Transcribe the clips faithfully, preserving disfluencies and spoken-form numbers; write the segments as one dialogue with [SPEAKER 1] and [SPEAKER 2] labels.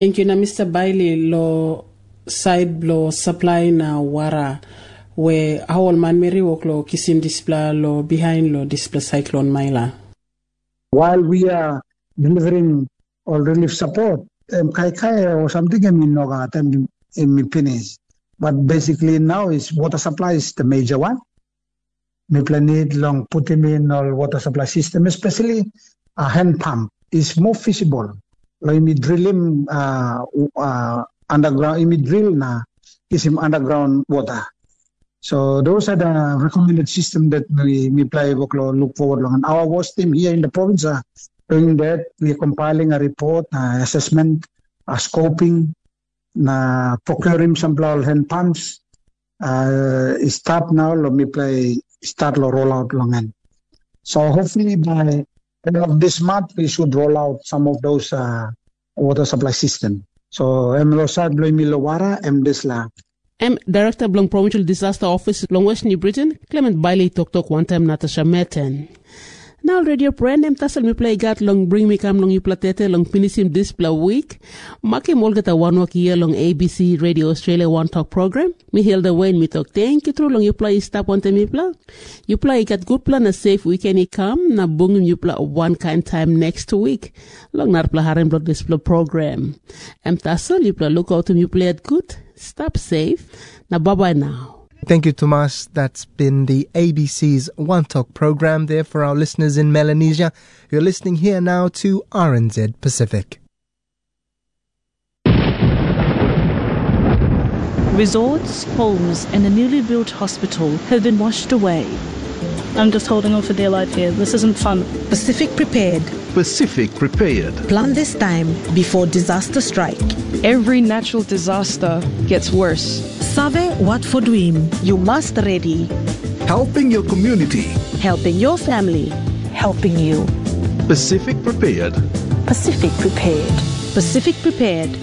[SPEAKER 1] Thank you. Na Mister Bailey lo side lo supply na wara where awol man meri wok lo kisim display lo behind lo display cyclone Maila.
[SPEAKER 2] While we are delivering all relief support, um, kai kai or something in Noga in in finish. But basically now is water supply is the major one. We need long put him in all water supply system, especially a hand pump is more feasible. Like me drill him uh, uh, underground, me drill na is him underground water. So those are the recommended system that we we play look forward long. And our WASH team here in the province are doing that. We are compiling a report, uh, assessment, uh, scoping, na procuring some hand pumps. Uh, start now, let me play start lo roll out long end. So hopefully by end of this month we should roll out some of those uh, water supply system. So em lo sad lo mi lo wara em desla.
[SPEAKER 1] I'm Director Blong Provincial Disaster Office, Long West New Britain, Clement Bailey Tok Tok one time Natasha Merton. Now radio brand em tasal mi play gat long bring me kam long you platete long pinisim display week. Maki molgata one walk year long A B C Radio Australia One Talk program. Mi hilda Wayne mi talk thank you through long you play stop on me play. You play got good plan a safe weekend i come na bungim you play one kind time next week. Long nar play harem blog display program. Em tasal you play look out to you play it good. Stop safe. Now, bye-bye now.
[SPEAKER 3] Thank you, Tomas. That's been the A B C's One Talk program there for our listeners in Melanesia. You're listening here now to R N Z Pacific.
[SPEAKER 4] Resorts, homes and a newly built hospital have been washed away. I'm just holding on for dear life here. This isn't fun.
[SPEAKER 5] Pacific Prepared.
[SPEAKER 6] Pacific Prepared.
[SPEAKER 5] Plan this time before disaster strike.
[SPEAKER 7] Every natural disaster gets worse.
[SPEAKER 5] Save what for dream. You must ready.
[SPEAKER 6] Helping your community.
[SPEAKER 5] Helping your family. Helping you.
[SPEAKER 6] Pacific Prepared.
[SPEAKER 4] Pacific Prepared.
[SPEAKER 5] Pacific Prepared.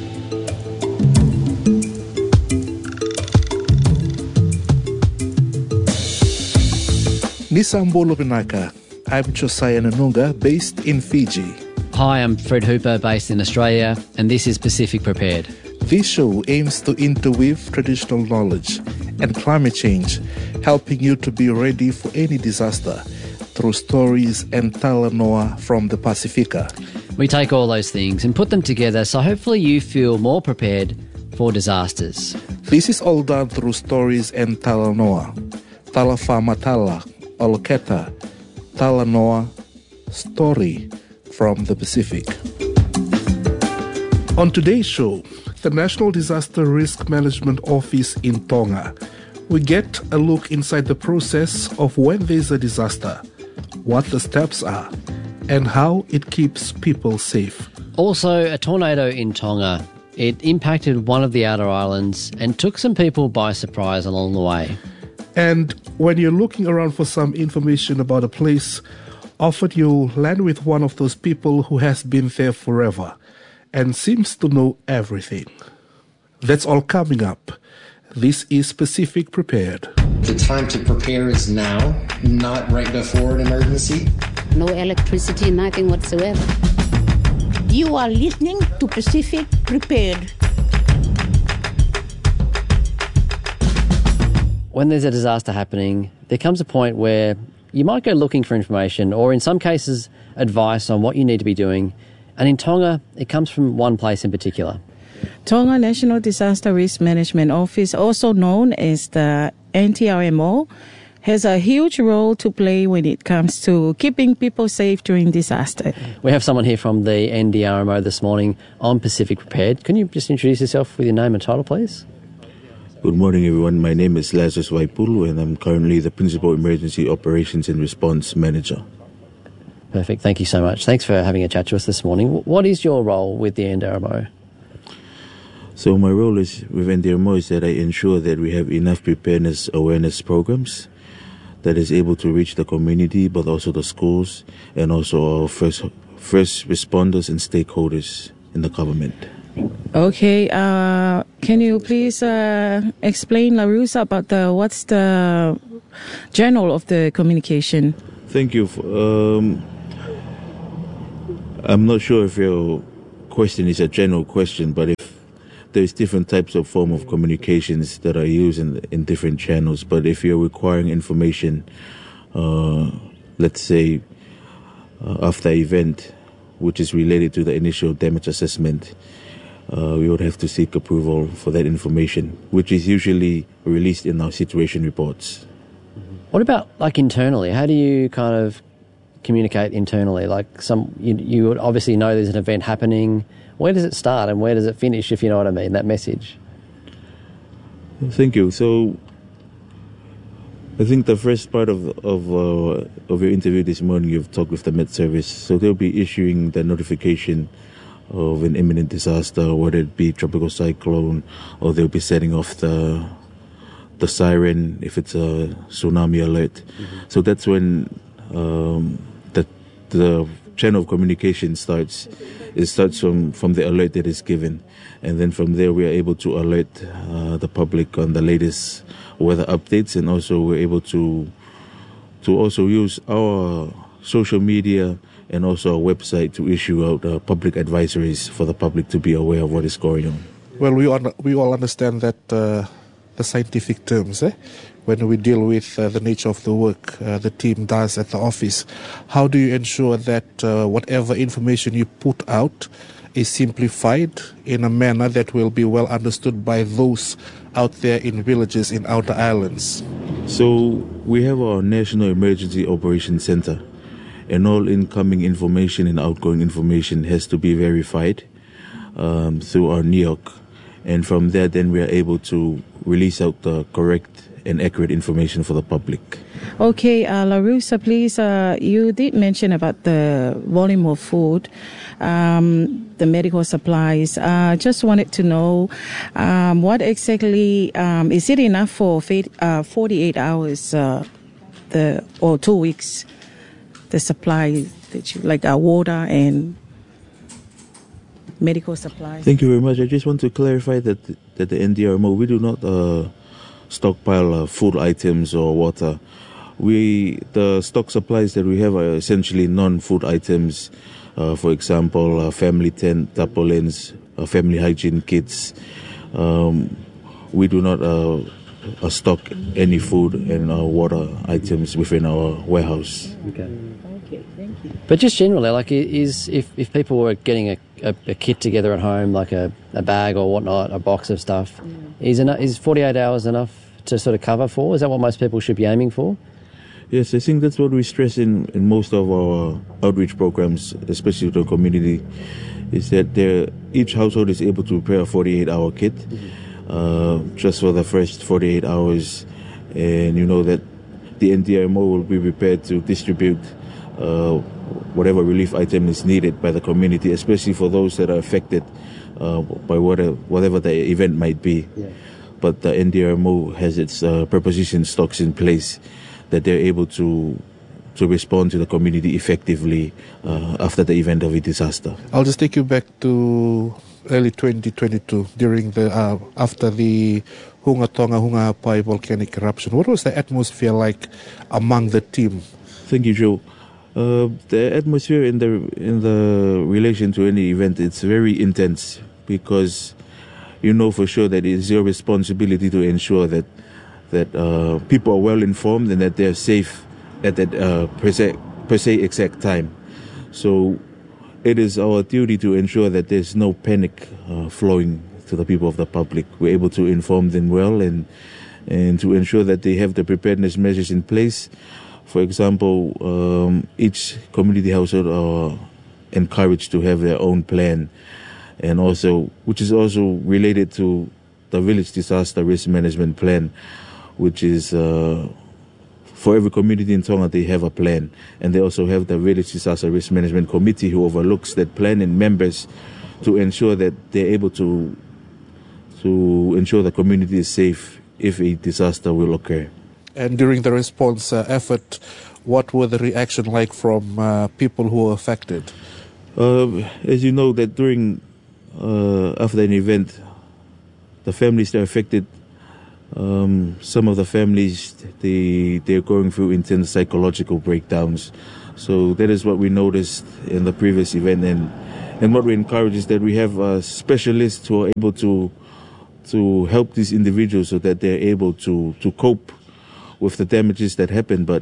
[SPEAKER 6] Nisambolo Pinaka. I'm Josiah Nanunga, based in Fiji.
[SPEAKER 8] Hi, I'm Fred Hooper, based in Australia, and this is Pacific Prepared.
[SPEAKER 6] This show aims to interweave traditional knowledge and climate change, helping you to be ready for any disaster through stories and talanoa from the Pacifica.
[SPEAKER 8] We take all those things and put them together so hopefully you feel more prepared for disasters.
[SPEAKER 6] This is all done through stories and talanoa. Talafa Matala, Olketa, Talanoa, Story from the Pacific. On today's show, the National Disaster Risk Management Office in Tonga, we get a look inside the process of when there's a disaster, what the steps are, and how it keeps people safe.
[SPEAKER 8] Also, a tornado in Tonga. It impacted one of the outer islands and took some people by surprise along the way.
[SPEAKER 6] And when you're looking around for some information about a place, often you'll land with one of those people who has been there forever and seems to know everything. That's all coming up. This is Pacific Prepared.
[SPEAKER 9] The time to prepare is now, not right before an emergency.
[SPEAKER 10] No electricity, nothing whatsoever.
[SPEAKER 11] You are listening to Pacific Prepared.
[SPEAKER 8] When there's a disaster happening, there comes a point where you might go looking for information or in some cases advice on what you need to be doing. And in Tonga, it comes from one place in particular.
[SPEAKER 4] Tonga National Disaster Risk Management Office, also known as the N T R M O, has a huge role to play when it comes to keeping people safe during disaster.
[SPEAKER 8] We have someone here from the N D R M O this morning on Pacific Prepared. Can you just introduce yourself with your name and title, please?
[SPEAKER 12] Good morning, everyone. My name is Lazarus Waipulu, and I'm currently the Principal Emergency Operations and Response Manager.
[SPEAKER 8] Perfect. Thank you so much. Thanks for having a chat to us this morning. What is your role with the N D R M O?
[SPEAKER 12] So my role is with N D R M O is that I ensure that we have enough preparedness awareness programs that is able to reach the community, but also the schools and also our first first responders and stakeholders in the government.
[SPEAKER 4] Okay, uh, can you please uh, explain, Larusa, about the what's the journal of the communication?
[SPEAKER 12] Thank you. For, um, I'm not sure if you're question is a general question, but if there's different types of form of communications that are used in, in different channels. But if you're requiring information, uh, let's say uh, after event, which is related to the initial damage assessment, uh, we would have to seek approval for that information, which is usually released in our situation reports.
[SPEAKER 8] What about like internally? How do you kind of communicate internally? Like some, you, you would obviously know there's an event happening. Where does it start and where does it finish, if you know what I mean, that message?
[SPEAKER 12] Thank you. So I think the first part of of, uh, of your interview this morning, you've talked with the Met Service. So they'll be issuing the notification of an imminent disaster, whether it be tropical cyclone, or they'll be setting off the the siren if it's a tsunami alert. Mm-hmm. So that's when um, the the channel of communication starts. It starts from, from the alert that is given, and then from there we are able to alert uh, the public on the latest weather updates, and also we're able to to also use our social media and also our website to issue out uh, public advisories for the public to be aware of what is going on.
[SPEAKER 6] Well, we all, we all understand that uh, the scientific terms, eh? when we deal with uh, the nature of the work uh, the team does at the office. How do you ensure that uh, whatever information you put out is simplified in a manner that will be well understood by those out there in villages in outer islands?
[SPEAKER 12] So we have our National Emergency Operations Center, and all incoming information and outgoing information has to be verified um, through our N E O C. And from there, then we are able to release out the correct and accurate information for the public.
[SPEAKER 4] Okay, uh, Larusa, please, uh, you did mention about the volume of food, um, the medical supplies. I uh, just wanted to know um, what exactly, um, is it enough for uh, forty-eight hours uh, the or two weeks, the supply that you, like uh, water and medical supplies?
[SPEAKER 12] Thank you very much. I just want to clarify that, that the N D R M O, we do not uh, stockpile uh, food items or water. We the stock supplies that we have are essentially non-food items. Uh, for example, uh, family tent, tarpaulins, uh, family hygiene kits. Um, we do not uh, uh, stock any food and uh, water items within our warehouse.
[SPEAKER 8] Okay. Okay, thank you. But just generally, like, is if, if people were getting a, a, a kit together at home, like a, a bag or whatnot, a box of stuff, mm. is enough, is forty-eight hours enough to sort of cover for? Is that what most people should be aiming for?
[SPEAKER 12] Yes, I think that's what we stress in, in most of our outreach programs, especially to the community, is that each household is able to prepare a forty-eight hour kit mm-hmm. uh, just for the first forty-eight hours. And you know that the N D R M O will be prepared to distribute uh, whatever relief item is needed by the community, especially for those that are affected uh, by whatever, whatever the event might be. Yeah. But the N D R M O has its uh, preposition stocks in place that they're able to to respond to the community effectively uh, after the event of a disaster.
[SPEAKER 6] I'll just take you back to early twenty twenty-two, during the uh, after the Hunga Tonga Hunga Hapai volcanic eruption. What was the atmosphere like among the team?
[SPEAKER 12] Thank you, Joe. Uh, the atmosphere in the in the relation to any event, it's very intense, because you know for sure that it's your responsibility to ensure that that uh, people are well informed and that they're safe at that uh, per, se, per se exact time. So it is our duty to ensure that there's no panic uh, flowing to the people of the public. We're able to inform them well and and to ensure that they have the preparedness measures in place. For example, um, each community household are encouraged to have their own plan, and also, which is also related to the village disaster risk management plan, which is uh, for every community in Tonga, they have a plan. And they also have the Village Disaster Risk Management Committee who overlooks that plan, and members to ensure that they're able to to ensure the community is safe if a disaster will occur.
[SPEAKER 6] And during the response uh, effort, what were the reaction like from uh, people who were affected?
[SPEAKER 12] Uh, as you know, that during, uh, after an event, the families that are affected um, some of the families, they, they're going through intense psychological breakdowns. So that is what we noticed in the previous event. And, and what we encourage is that we have uh, specialists who are able to to help these individuals so that they're able to, to cope with the damages that happen. But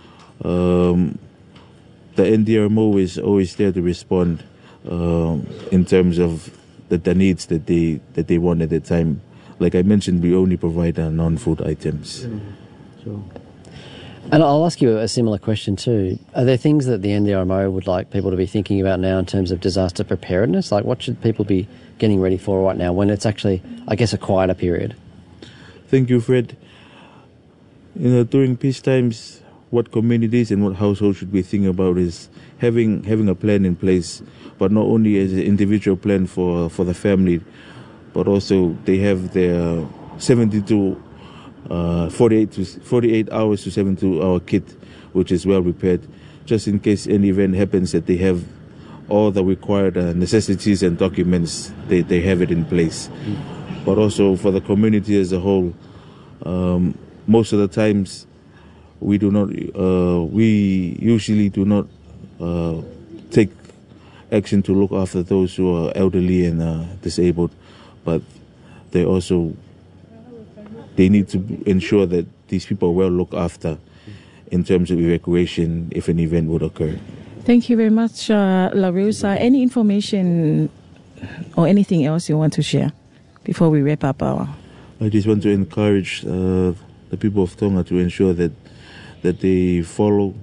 [SPEAKER 12] um, the N D R M O is always there to respond um, in terms of the, the needs that they that they want at the time. Like I mentioned, we only provide uh, non-food items.
[SPEAKER 8] Mm. Sure. And I'll ask you a similar question too. Are there things that the N D R M O would like people to be thinking about now in terms of disaster preparedness? Like what should people be getting ready for right now when it's actually, I guess, a quieter period?
[SPEAKER 12] Thank you, Fred. You know, during peace times, what communities and what households should be thinking about is having having a plan in place, but not only as an individual plan for, for the family, but also they have their seventy-two, uh, forty-eight to forty-eight hours to seventy-two hour kit, which is well prepared, just in case any event happens that they have all the required uh, necessities and documents, they, they have it in place. Mm. But also for the community as a whole, um, most of the times we do not, uh, we usually do not uh, take action to look after those who are elderly and uh, disabled, but they also, they need to ensure that these people are well looked after in terms of evacuation if an event would occur.
[SPEAKER 4] Thank you very much, uh, Larusa. Any information or anything else you want to share before we wrap up our...
[SPEAKER 12] I just want to encourage uh, the people of Tonga to ensure that that they follow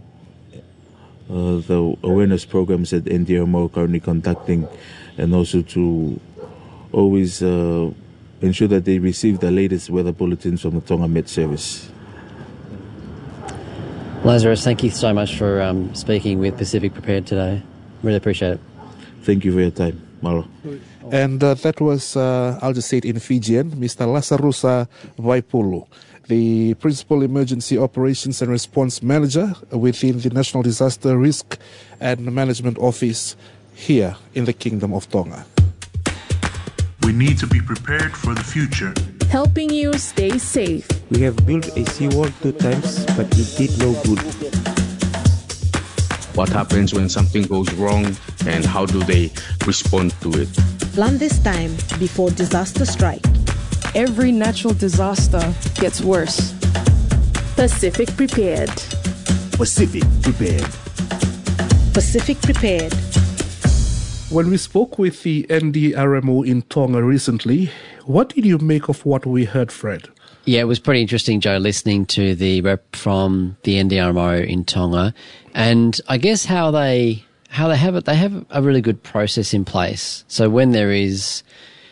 [SPEAKER 12] uh, the awareness programs that N D R M O are currently conducting, and also to always uh, ensure that they receive the latest weather bulletins from the Tonga Met Service.
[SPEAKER 8] Lazarus, thank you so much for um, speaking with Pacific Prepared today. Really appreciate it.
[SPEAKER 12] Thank you for your time. Malo.
[SPEAKER 6] And uh, that was, uh, I'll just say it in Fijian, Mister Lasarusa Vaipulu, the Principal Emergency Operations and Response Manager within the National Disaster Risk and Management Office here in the Kingdom of Tonga.
[SPEAKER 13] We need to be prepared for the future.
[SPEAKER 14] Helping you stay safe.
[SPEAKER 15] We have built a seawall two times, but it did no good.
[SPEAKER 16] What happens when something goes wrong and how do they respond to it?
[SPEAKER 5] Plan this time before disaster strike.
[SPEAKER 7] Every natural disaster gets worse.
[SPEAKER 14] Pacific Prepared.
[SPEAKER 13] Pacific Prepared.
[SPEAKER 5] Pacific Prepared.
[SPEAKER 6] When we spoke with the N D R M O in Tonga recently, what did you make of what we heard, Fred?
[SPEAKER 8] Yeah, it was pretty interesting, Joe, listening to the rep from the N D R M O in Tonga, and I guess how they how they have it. They have a really good process in place. So when there is,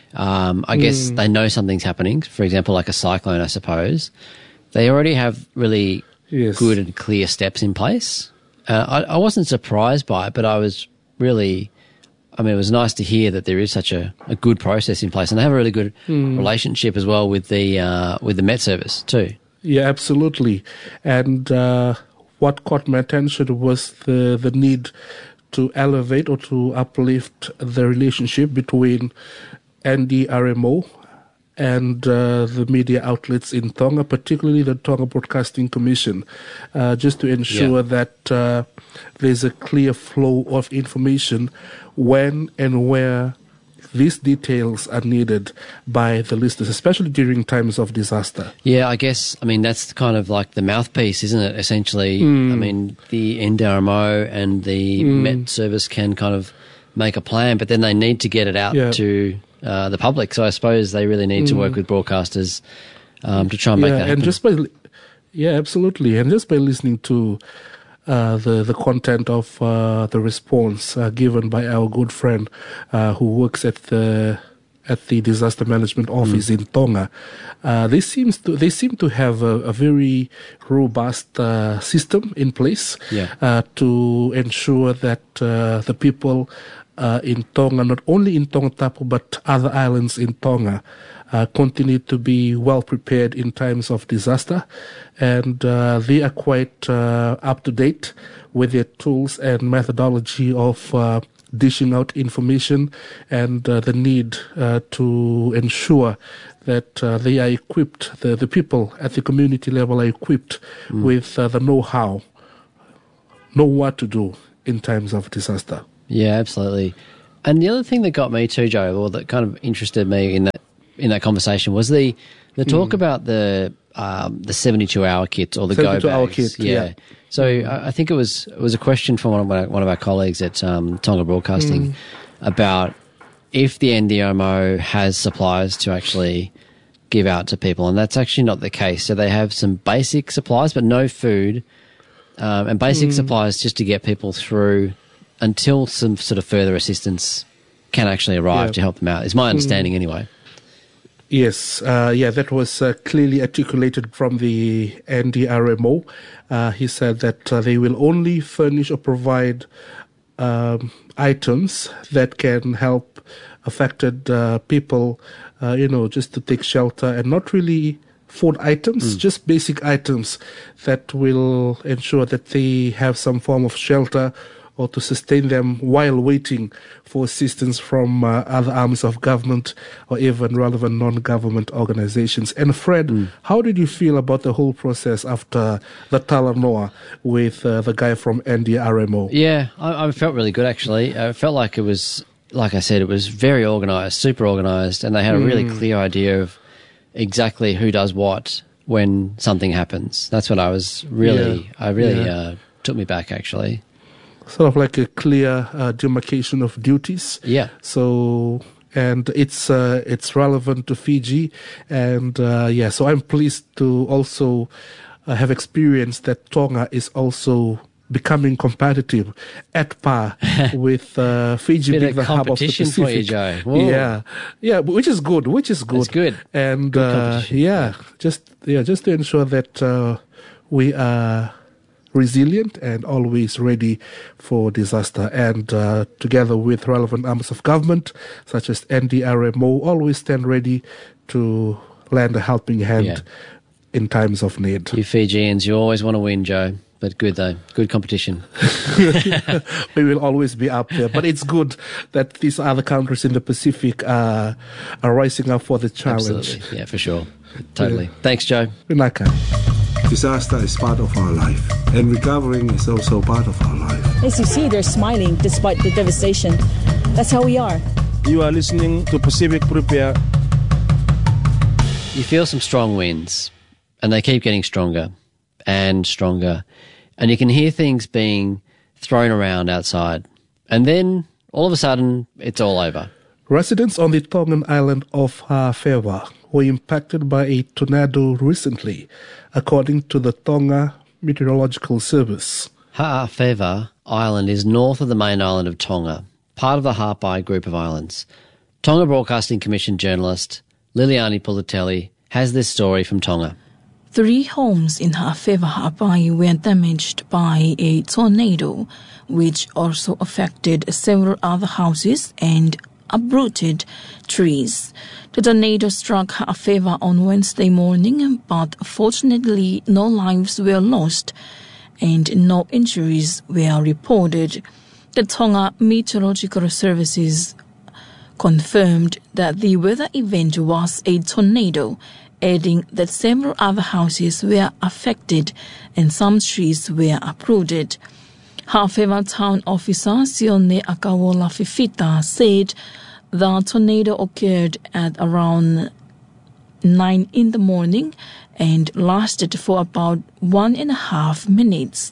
[SPEAKER 8] um, I mm. guess they know something's happening. For example, like a cyclone, I suppose. They already have really yes. good and clear steps in place. Uh, I, I wasn't surprised by it, but I was really. I mean, it was nice to hear that there is such a, a good process in place, and they have a really good mm. relationship as well with the uh, with the Met Service too.
[SPEAKER 6] Yeah, absolutely. And uh, what caught my attention was the the need to elevate or to uplift the relationship between N D R M O and uh, the media outlets in Tonga, particularly the Tonga Broadcasting Commission, uh, just to ensure yeah. that uh, there's a clear flow of information when and where these details are needed by the listeners, especially during times of disaster.
[SPEAKER 8] Yeah, I guess, I mean, that's kind of like the mouthpiece, isn't it, essentially?
[SPEAKER 6] Mm.
[SPEAKER 8] I mean, the N D R M O and the mm. Met Service can kind of make a plan, but then they need to get it out yeah. to uh, the public. So I suppose they really need mm. to work with broadcasters um, to try and make
[SPEAKER 6] yeah,
[SPEAKER 8] that happen.
[SPEAKER 6] And just by, yeah, absolutely. And just by listening to Uh, the the content of uh, the response uh, given by our good friend uh, who works at the at the disaster management office mm. in Tonga, uh, they seems to they seem to have a, a very robust uh, system in place
[SPEAKER 8] yeah.
[SPEAKER 6] uh, to ensure that uh, the people uh, in Tonga, not only in Tongatapu but other islands in Tonga, Uh, continue to be well prepared in times of disaster, and uh, they are quite uh, up to date with their tools and methodology of uh, dishing out information and uh, the need uh, to ensure that uh, they are equipped, the, the people at the community level are equipped mm. with uh, the know-how, know what to do in times of disaster.
[SPEAKER 8] Yeah, absolutely. And the other thing that got me too, Joe, or that kind of interested me in that in that conversation was the the talk mm. about the um, the seventy-two hour kit or the go bags.
[SPEAKER 6] seventy-two hour kit,
[SPEAKER 8] yeah.
[SPEAKER 6] yeah.
[SPEAKER 8] So I, I think it was it was a question from one of my, one of our colleagues at um, Tonga Broadcasting mm. about if the N D M O has supplies to actually give out to people, and that's actually not the case. So they have some basic supplies, but no food, um, and basic mm. supplies just to get people through until some sort of further assistance can actually arrive yeah. to help them out, is my understanding mm. anyway.
[SPEAKER 6] Yes, uh, yeah, that was uh, clearly articulated from the N D R M O. Uh, he said that uh, they will only furnish or provide um, items that can help affected uh, people, uh, you know, just to take shelter, and not really food items, mm. just basic items that will ensure that they have some form of shelter or to sustain them while waiting for assistance from uh, other arms of government or even relevant non-government organizations. And Fred, mm. how did you feel about the whole process after the Talanoa with uh, the guy from N D R M O?
[SPEAKER 8] Yeah, I, I felt really good actually. I felt like it was, like I said, it was very organised, super organised, and they had a really mm. clear idea of exactly who does what when something happens. That's what I was really, yeah. I really yeah. uh, took me back actually.
[SPEAKER 6] Sort of like a clear uh, demarcation of duties.
[SPEAKER 8] Yeah.
[SPEAKER 6] So, and it's uh, it's relevant to Fiji, and uh, yeah. So I'm pleased to also uh, have experienced that Tonga is also becoming competitive at par with uh, Fiji being the hub of the Pacific.
[SPEAKER 8] For you, Joe.
[SPEAKER 6] Yeah, yeah, which is good. Which is good.
[SPEAKER 8] It's good.
[SPEAKER 6] And
[SPEAKER 8] good
[SPEAKER 6] uh, yeah, just yeah, just to ensure that uh, we are resilient and always ready for disaster, and uh, together with relevant arms of government such as N D R M O, always stand ready to lend a helping hand yeah. in times of need.
[SPEAKER 8] You Fijians, you always want to win, Joe. But good though, good competition.
[SPEAKER 6] We will always be up there, but it's good that these other countries in the Pacific are, are rising up for the challenge.
[SPEAKER 8] Absolutely, yeah, for sure. Totally. Yeah. Thanks, Joe.
[SPEAKER 6] Vinaka.
[SPEAKER 17] Disaster is part of our life, and recovering is also part of our life.
[SPEAKER 18] As you see, they're smiling despite the devastation. That's how we are.
[SPEAKER 15] You are listening to Pacific Prepare.
[SPEAKER 8] You feel some strong winds, and they keep getting stronger and stronger, and you can hear things being thrown around outside. And then, all of a sudden, it's all over.
[SPEAKER 6] Residents on the Tongan island of Ha'awhera were impacted by a tornado recently, according to the Tonga Meteorological Service.
[SPEAKER 8] Ha'awhera Island is north of the main island of Tonga, part of the Ha'apai group of islands. Tonga Broadcasting Commission journalist Liliani Pulitelli has this story from Tonga.
[SPEAKER 19] Three homes in Ha'awhera Ha'apai were damaged by a tornado, which also affected several other houses and uprooted trees. The tornado struck Ha'awhera on Wednesday morning, but fortunately no lives were lost and no injuries were reported. The Tonga Meteorological Services confirmed that the weather event was a tornado, adding that several other houses were affected and some trees were uprooted. Ha'awhera town officer Sione Akawola Fifita said the tornado occurred at around nine in the morning and lasted for about one and a half minutes.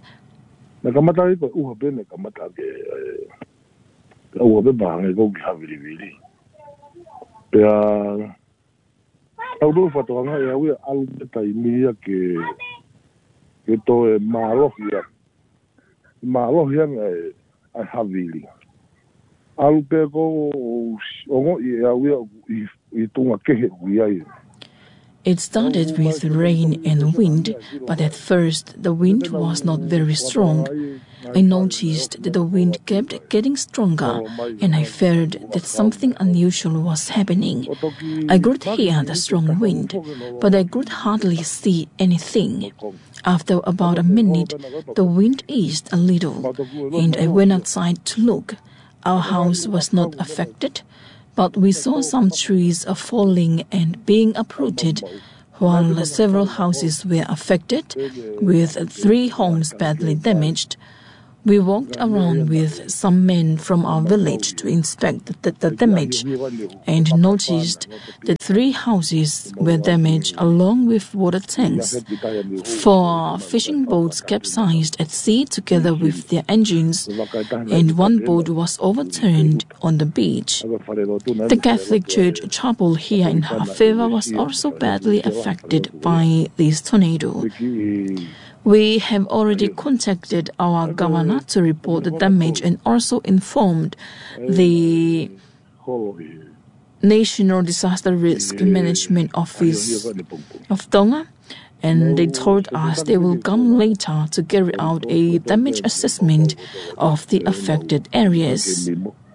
[SPEAKER 19] It started with rain and wind, but at first the wind was not very strong. I noticed that the wind kept getting stronger, and I felt that something unusual was happening. I could hear the strong wind, but I could hardly see anything. After about a minute, the wind eased a little, and I went outside to look. Our house was not affected, but we saw some trees falling and being uprooted, while several houses were affected, with three homes badly damaged. We walked around with some men from our village to inspect the, the damage and noticed that three houses were damaged along with water tanks. Four fishing boats capsized at sea together with their engines, and one boat was overturned on the beach. The Catholic Church chapel here in Hafeva was also badly affected by this tornado. We have already contacted our governor to report the damage and also informed the National Disaster Risk Management Office of Tonga, and they told us they will come later to carry out a damage assessment of the affected areas.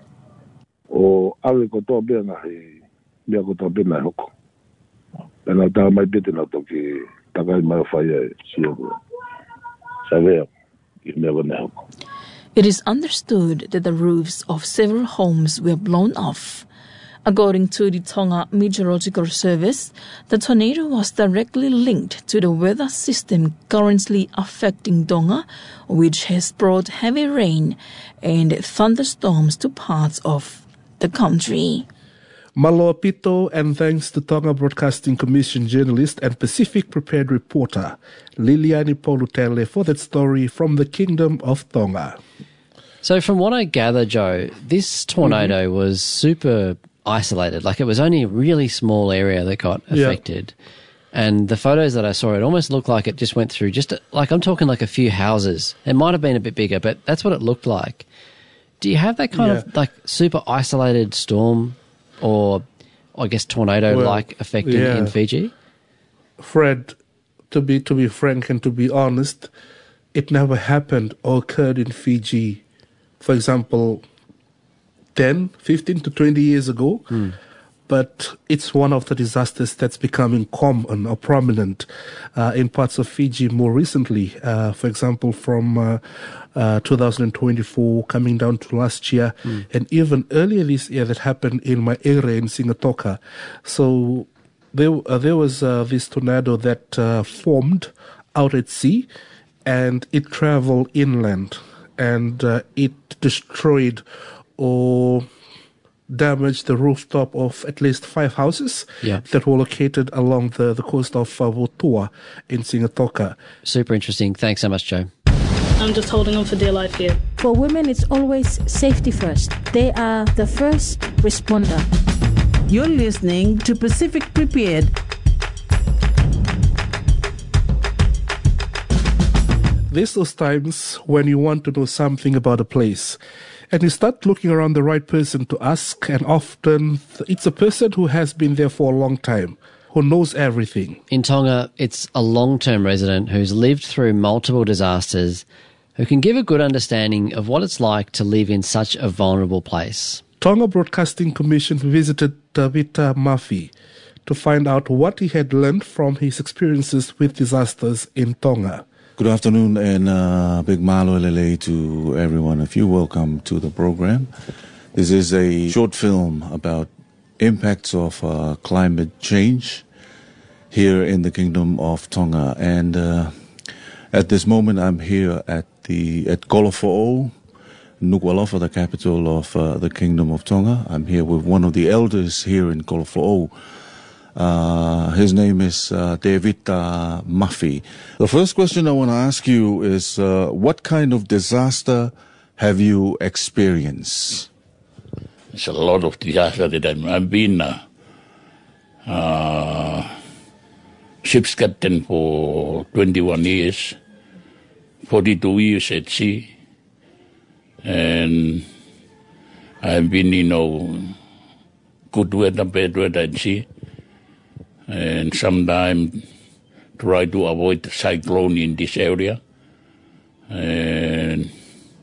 [SPEAKER 19] It is understood that the roofs of several homes were blown off. According to the Tonga Meteorological Service, the tornado was directly linked to the weather system currently affecting Tonga, which has brought heavy rain and thunderstorms to parts of the country.
[SPEAKER 6] Maloa Pito, and thanks to Tonga Broadcasting Commission journalist and Pacific Prepared reporter Liliani Polutele for that story from the Kingdom of Tonga.
[SPEAKER 8] So from what I gather, Joe, this tornado mm-hmm. was super isolated. Like, it was only a really small area that got affected. Yeah. And the photos that I saw, it almost looked like it just went through just, a, like I'm talking like a few houses. It might have been a bit bigger, but that's what it looked like. Do you have that kind yeah. of like super isolated storm or I guess tornado-like well, effect in, yeah. in Fiji?
[SPEAKER 6] Fred, to be to be frank and to be honest, it never happened or occurred in Fiji, for example, ten, fifteen to twenty years ago. Mm. But it's one of the disasters that's becoming common or prominent uh, in parts of Fiji more recently. Uh, for example, from uh, uh, two thousand twenty-four coming down to last year, mm. and even earlier this year that happened in my area in Singatoka. So there, uh, there was uh, this tornado that uh, formed out at sea, and it traveled inland, and uh, it destroyed or damaged the rooftop of at least five houses yeah. that were located along the, the coast of uh, Votua in Singatoka.
[SPEAKER 8] Super interesting. Thanks so much, Joe.
[SPEAKER 20] I'm just holding on for dear life here.
[SPEAKER 11] For women, it's always safety first. They are the first responder.
[SPEAKER 1] You're listening to Pacific Prepared.
[SPEAKER 6] There's those times when you want to know something about a place, and you start looking around the right person to ask, and often it's a person who has been there for a long time, who knows everything.
[SPEAKER 8] In Tonga, it's a long-term resident who's lived through multiple disasters, who can give a good understanding of what it's like to live in such a vulnerable place.
[SPEAKER 6] Tonga Broadcasting Commission visited Tavita Mafi to find out what he had learned from his experiences with disasters in Tonga.
[SPEAKER 12] Good afternoon, and uh, big malo lele to everyone of you. Welcome to the program. This is a short film about impacts of uh, climate change here in the Kingdom of Tonga. And uh, at this moment, I'm here at the at Kolofo'ou, Nuku'alofa, the capital of uh, the Kingdom of Tonga. I'm here with one of the elders here in Kolofo'ou. Uh, his name is uh, Tevita Mafi. The first question I want to ask you is, uh, what kind of disaster have you experienced?
[SPEAKER 21] It's a lot of disaster that I'm, I've been uh, uh, ship's captain for twenty-one years, forty-two years at sea, and I've been, you know, good weather, bad weather at sea. And sometimes try to avoid the cyclone in this area. And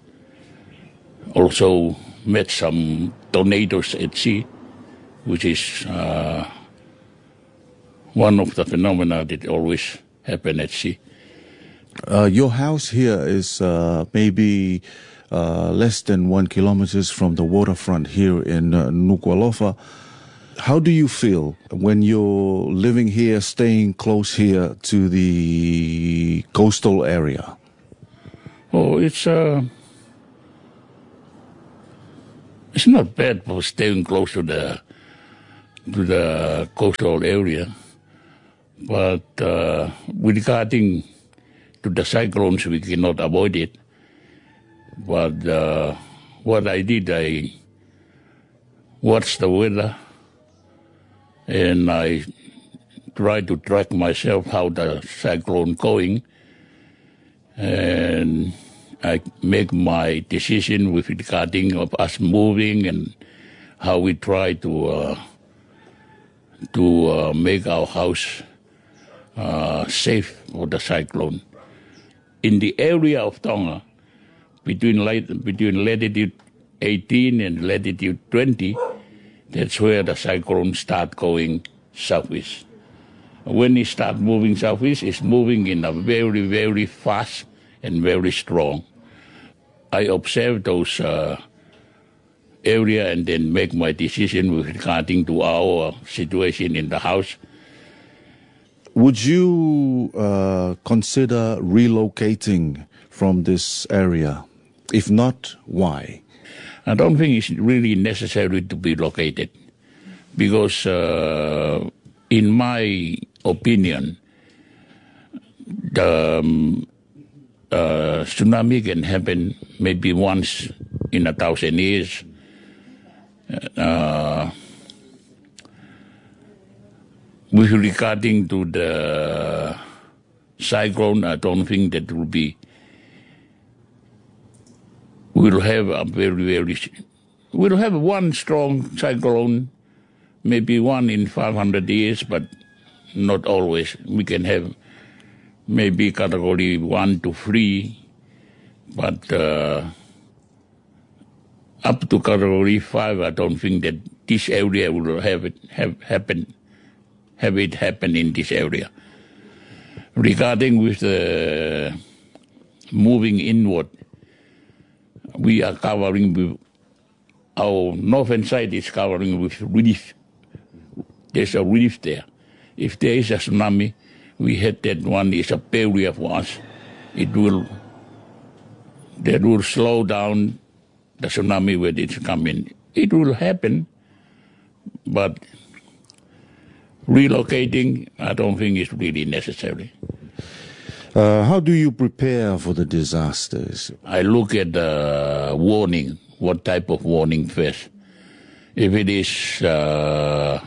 [SPEAKER 21] also met some tornadoes at sea, which is uh, one of the phenomena that always happen at sea.
[SPEAKER 12] Uh, your house here is uh, maybe uh, less than one kilometers from the waterfront here in uh, Nuku'alofa. How do you feel when you're living here, staying close here to the coastal area?
[SPEAKER 21] Oh, it's uh, it's not bad for staying close to the to the coastal area, but uh, regarding to the cyclones, we cannot avoid it. But uh, what I did, I watched the weather. And I try to track myself how the cyclone going, and I make my decision with regarding of us moving and how we try to uh, to uh, make our house uh, safe for the cyclone. In the area of Tonga, between lat- between latitude eighteen and latitude twenty. That's where the cyclone start going southeast. When it start moving southeast, it's moving in a very, very fast and very strong. I observe those uh, area and then make my decision with regarding to our situation in the house.
[SPEAKER 12] Would you uh, consider relocating from this area? If not, why?
[SPEAKER 21] I don't think it's really necessary to be located because, uh, in my opinion, the um, uh, tsunami can happen maybe once in a thousand years. Uh, with regarding to the cyclone, I don't think that will be. We'll have a very, very, we'll have one strong cyclone, maybe one in five hundred years, but not always. We can have maybe category one to three, but uh, up to category five, I don't think that this area will have it have happen, have it happen in this area. Regarding with the moving inward, we are covering with, our northern side is covering with reef. There's a reef there. If there is a tsunami, we had that one is a barrier for us. It will, that will slow down the tsunami when it's coming. It will happen, but relocating, I don't think is really necessary.
[SPEAKER 12] Uh, how do you prepare for the disasters?
[SPEAKER 21] I look at the warning, what type of warning first. If it is uh,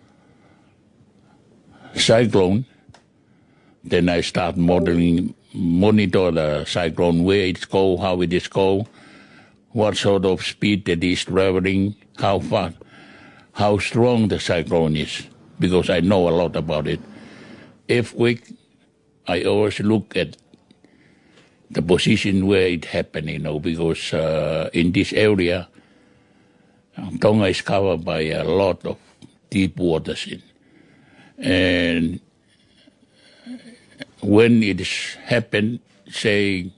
[SPEAKER 21] cyclone, then I start modeling, monitor the cyclone, where it's go, how it is go, what sort of speed it is traveling, how fast, how strong the cyclone is, because I know a lot about it. Earthquake, I always look at the position where it happened, you know, because uh, in this area, Tonga is covered by a lot of deep waters. In. And when it happened, say,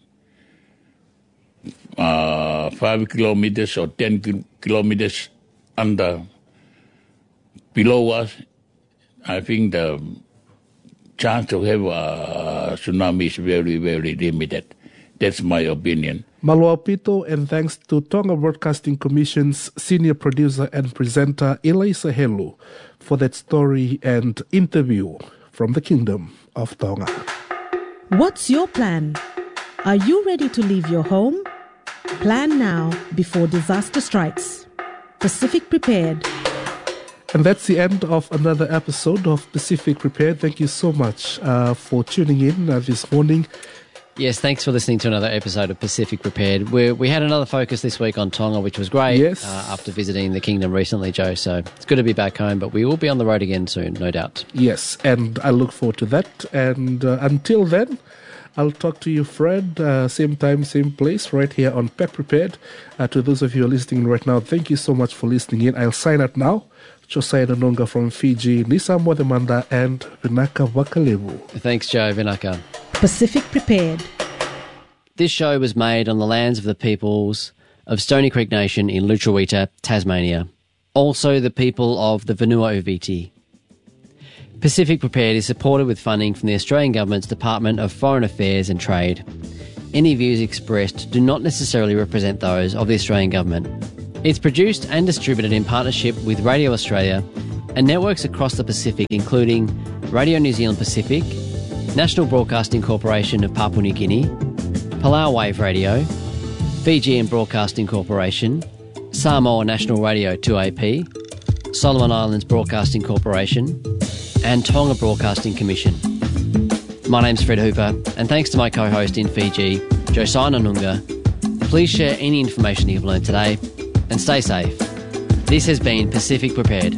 [SPEAKER 21] uh, five kilometers or ten ki- kilometers under, below us, I think the chance to have a tsunami is very, very limited. That's my opinion.
[SPEAKER 6] Maloa Pito, and thanks to Tonga Broadcasting Commission's senior producer and presenter Elisa Helu for that story and interview from the Kingdom of Tonga.
[SPEAKER 5] What's your plan? Are you ready to leave your home? Plan now before disaster strikes. Pacific Prepared.
[SPEAKER 6] And that's the end of another episode of Pacific Prepared. Thank you so much uh, for tuning in uh, this morning.
[SPEAKER 8] Yes, thanks for listening to another episode of Pacific Prepared. We we had another focus this week on Tonga, which was great.
[SPEAKER 6] Yes.
[SPEAKER 8] Uh, after visiting the Kingdom recently, Joe. So it's good to be back home, but we will be on the road again soon, no doubt.
[SPEAKER 6] Yes, and I look forward to that. And uh, until then, I'll talk to you, Fred, uh, same time, same place, right here on P E C Prepared. Uh, to those of you who are listening right now, thank you so much for listening in. I'll sign out now. Josiah Nonga from Fiji, Nisa Mwademanda, and Vinaka Vakalevu.
[SPEAKER 8] Thanks, Joe. Vinaka.
[SPEAKER 5] Pacific Prepared.
[SPEAKER 8] This show was made on the lands of the peoples of Stony Creek Nation in Lutruwita, Tasmania. Also the people of the Vanua-Uviti. Pacific Prepared is supported with funding from the Australian Government's Department of Foreign Affairs and Trade. Any views expressed do not necessarily represent those of the Australian Government. It's produced and distributed in partnership with Radio Australia and networks across the Pacific, including Radio New Zealand Pacific, National Broadcasting Corporation of Papua New Guinea, Palau Wave Radio, Fijian Broadcasting Corporation, Samoa National Radio two A P, Solomon Islands Broadcasting Corporation, and Tonga Broadcasting Commission. My name's Fred Hooper, and thanks to my co-host in Fiji, Josiah Nunga. Please share any information you've learned today, and stay safe. This has been Pacific Prepared.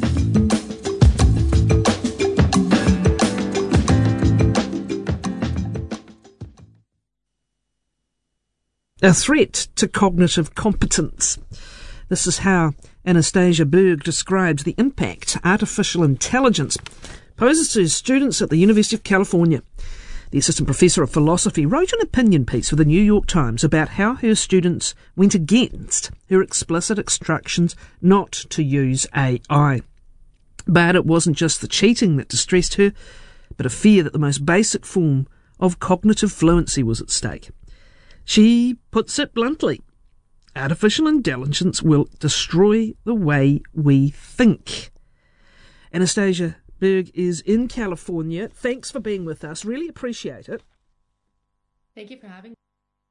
[SPEAKER 2] A threat to cognitive competence. This is how Anastasia Berg describes the impact artificial intelligence poses to students at the University of California. The assistant professor of philosophy wrote an opinion piece for the New York Times about how her students went against her explicit instructions not to use A I. But it wasn't just the cheating that distressed her, but a fear that the most basic form of cognitive fluency was at stake. She puts it bluntly: artificial intelligence will destroy the way we think. Anastasia Berg is in California. Thanks for being with us. Really appreciate it.
[SPEAKER 22] Thank you for having me.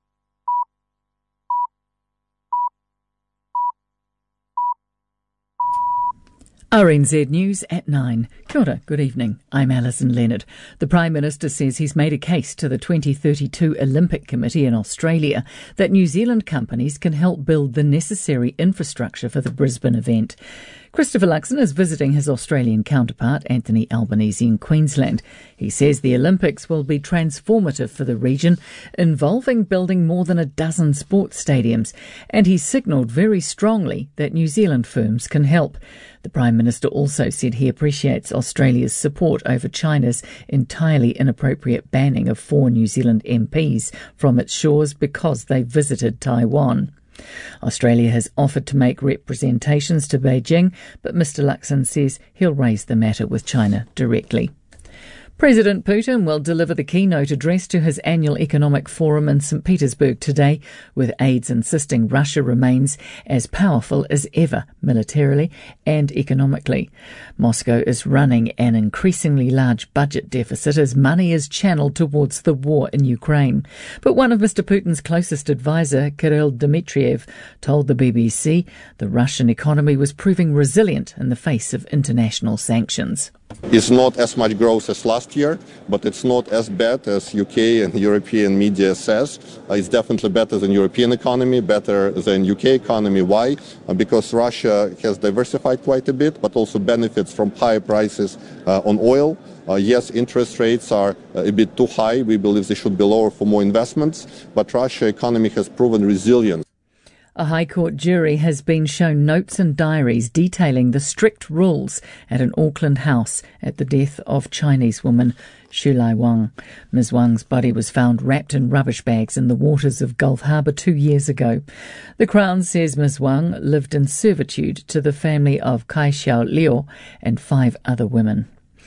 [SPEAKER 23] R N Z News at nine. Kia ora, good evening. I'm Alison Leonard. The Prime Minister says he's made a case to the twenty thirty-two Olympic Committee in Australia that New Zealand companies can help build the necessary infrastructure for the Brisbane event. Christopher Luxon is visiting his Australian counterpart, Anthony Albanese, in Queensland. He says the Olympics will be transformative for the region, involving building more than a dozen sports stadiums, and he signalled very strongly that New Zealand firms can help. The Prime Minister also said he appreciates Australia's support over China's entirely inappropriate banning of four New Zealand M Ps from its shores because they visited Taiwan. Australia has offered to make representations to Beijing, but Mister Luxon says he'll raise the matter with China directly. President Putin will deliver the keynote address to his annual economic forum in Saint Petersburg today, with aides insisting Russia remains as powerful as ever militarily and economically. Moscow is running an increasingly large budget deficit as money is channeled towards the war in Ukraine. But one of Mister Putin's closest advisor, Kirill Dmitriev, told the B B C the Russian economy was proving resilient in the face of international sanctions.
[SPEAKER 24] It's not as much growth as last year, but it's not as bad as U K and European media says. Uh, it's definitely better than European economy, better than U K economy. Why? Uh, because Russia has diversified quite a bit, but also benefits from higher prices uh, on oil. Uh, yes, interest rates are a bit too high. We believe they should be lower for more investments, but Russia's economy has proven resilient.
[SPEAKER 23] A High Court jury has been shown notes and diaries detailing the strict rules at an Auckland house at the death of Chinese woman Xu Lai Wang. Miz Wang's body was found wrapped in rubbish bags in the waters of Gulf Harbour two years ago. The Crown says Miz Wang lived in servitude to the family of Kai Xiao Liu and five other women.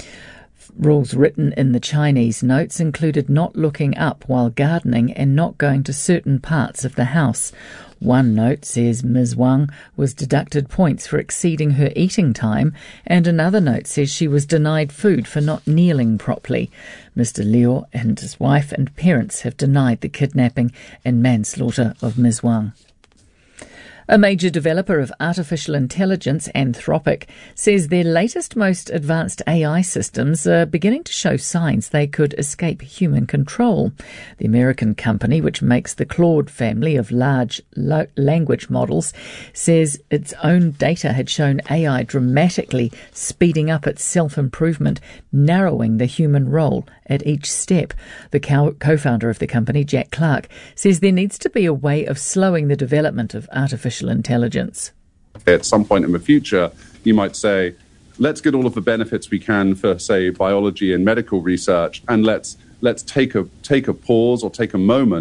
[SPEAKER 23] Rules written in the Chinese notes included not looking up while gardening and not going to certain parts of the house. One note says Miz Wang was deducted points for exceeding her eating time, and another note says she was denied food for not kneeling properly. Mister Liu and his wife and parents have denied the kidnapping and manslaughter of Miz Wang. A major developer of artificial intelligence, Anthropic, says their latest, most advanced A I systems are beginning to show signs they could escape human control. The American company, which makes the Claude family of large lo- language models, says its own data had shown A I dramatically speeding up its self-improvement, narrowing the human role at each step. The co- co-founder of the company, Jack Clark, says there needs to be a way of slowing the development of artificial intelligence.
[SPEAKER 25] At some point in the future, you might say, let's get all of the benefits we can for, say, biology and medical research, and let's let's take a take a pause or take a moment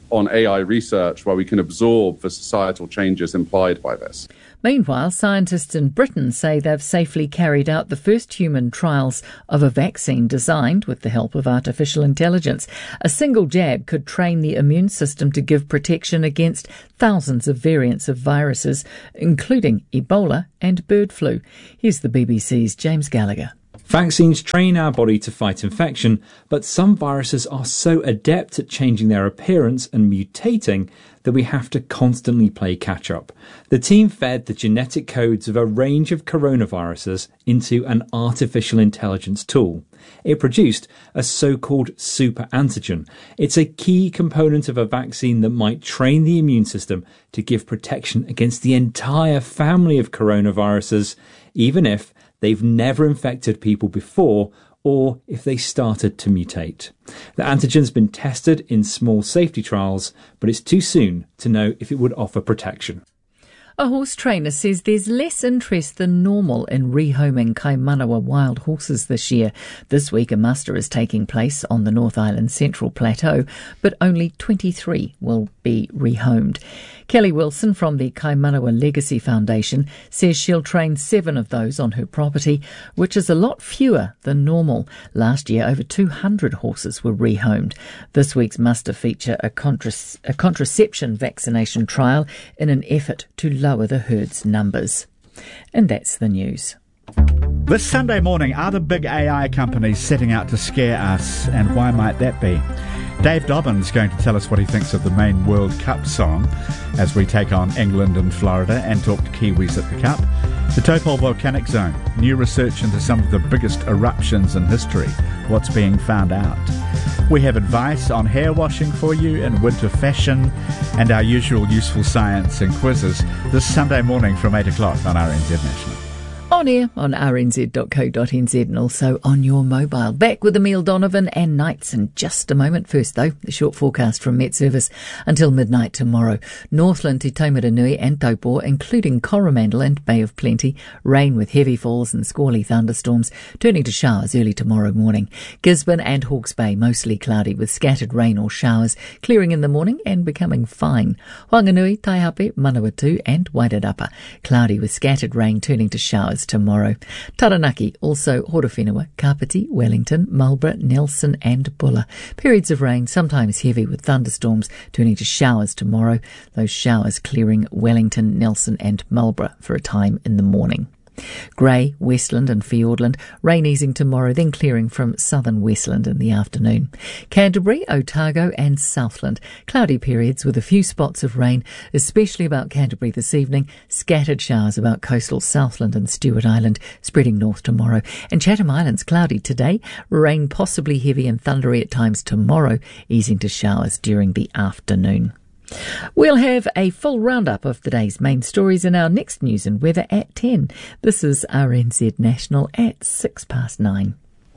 [SPEAKER 25] on A I research where we can absorb the societal changes implied by this.
[SPEAKER 23] Meanwhile, scientists in Britain say they've safely carried out the first human trials of a vaccine designed with the help of artificial intelligence. A single jab could train the immune system to give protection against thousands of variants of viruses, including Ebola and bird flu. Here's the B B C's James Gallagher.
[SPEAKER 3] Vaccines train our body to fight infection, but some viruses are so adept at changing their appearance and mutating that we have to constantly play catch-up. The team fed the genetic codes of a range of coronaviruses into an artificial intelligence tool. It produced a so-called super antigen. It's a key component of a vaccine that might train the immune system to give protection against the entire family of coronaviruses, even if they've never infected people before, or if they started to mutate. The antigen's been tested in small safety trials, but it's too soon to know if it would offer protection.
[SPEAKER 23] A horse trainer says there's less interest than normal in rehoming Kaimanawa wild horses this year. This week a muster is taking place on the North Island Central Plateau, but only twenty-three will be rehomed. Kelly Wilson from the Kaimanawa Legacy Foundation says she'll train seven of those on her property, which is a lot fewer than normal. Last year, over two hundred horses were rehomed. This week's muster feature a, contra- a contraception vaccination trial in an effort to lower the herd's numbers. And that's the news.
[SPEAKER 4] This Sunday morning, are the big A I companies setting out to scare us, and why might that be? Dave Dobbin's going to tell us what he thinks of the main World Cup song as we take on England and Florida and talk to Kiwis at the Cup. The Topol Volcanic Zone, new research into some of the biggest eruptions in history. What's being found out? We have advice on hair washing for you and winter fashion, and our usual useful science and quizzes this Sunday morning from eight o'clock on R N Z National.
[SPEAKER 23] On air on r n z dot co dot n z and also on your mobile. Back with Emile Donovan and Nights in just a moment. First, though, the short forecast from Met Service until midnight tomorrow. Northland to Taumaranui and Taupo, including Coromandel and Bay of Plenty. Rain with heavy falls and squally thunderstorms, turning to showers early tomorrow morning. Gisborne and Hawke's Bay, mostly cloudy with scattered rain or showers, clearing in the morning and becoming fine. Whanganui, Taihape, Manawatu and Wairarapa, cloudy with scattered rain turning to showers tomorrow. Taranaki, also Horowhenua, Kapiti, Wellington, Marlborough, Nelson and Buller. Periods of rain, sometimes heavy with thunderstorms, turning to showers tomorrow. Those showers clearing Wellington, Nelson and Marlborough for a time in the morning. Grey, Westland and Fiordland, rain easing tomorrow, then clearing from southern Westland in the afternoon. Canterbury, Otago and Southland, cloudy periods with a few spots of rain, especially about Canterbury this evening. Scattered showers about coastal Southland and Stewart Island, spreading north tomorrow. And Chatham Islands, cloudy today, rain possibly heavy and thundery at times tomorrow, easing to showers during the afternoon. We'll have a full roundup of the day's main stories in our next news and weather at ten. This is R N Z National at six past nine.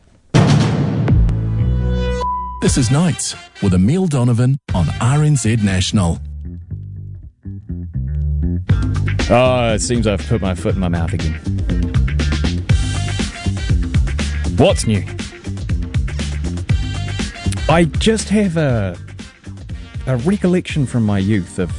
[SPEAKER 9] This is Nights with Emile Donovan on R N Z National.
[SPEAKER 10] Oh, it seems I've put my foot in my mouth again. What's new? I just have a... a recollection from my youth of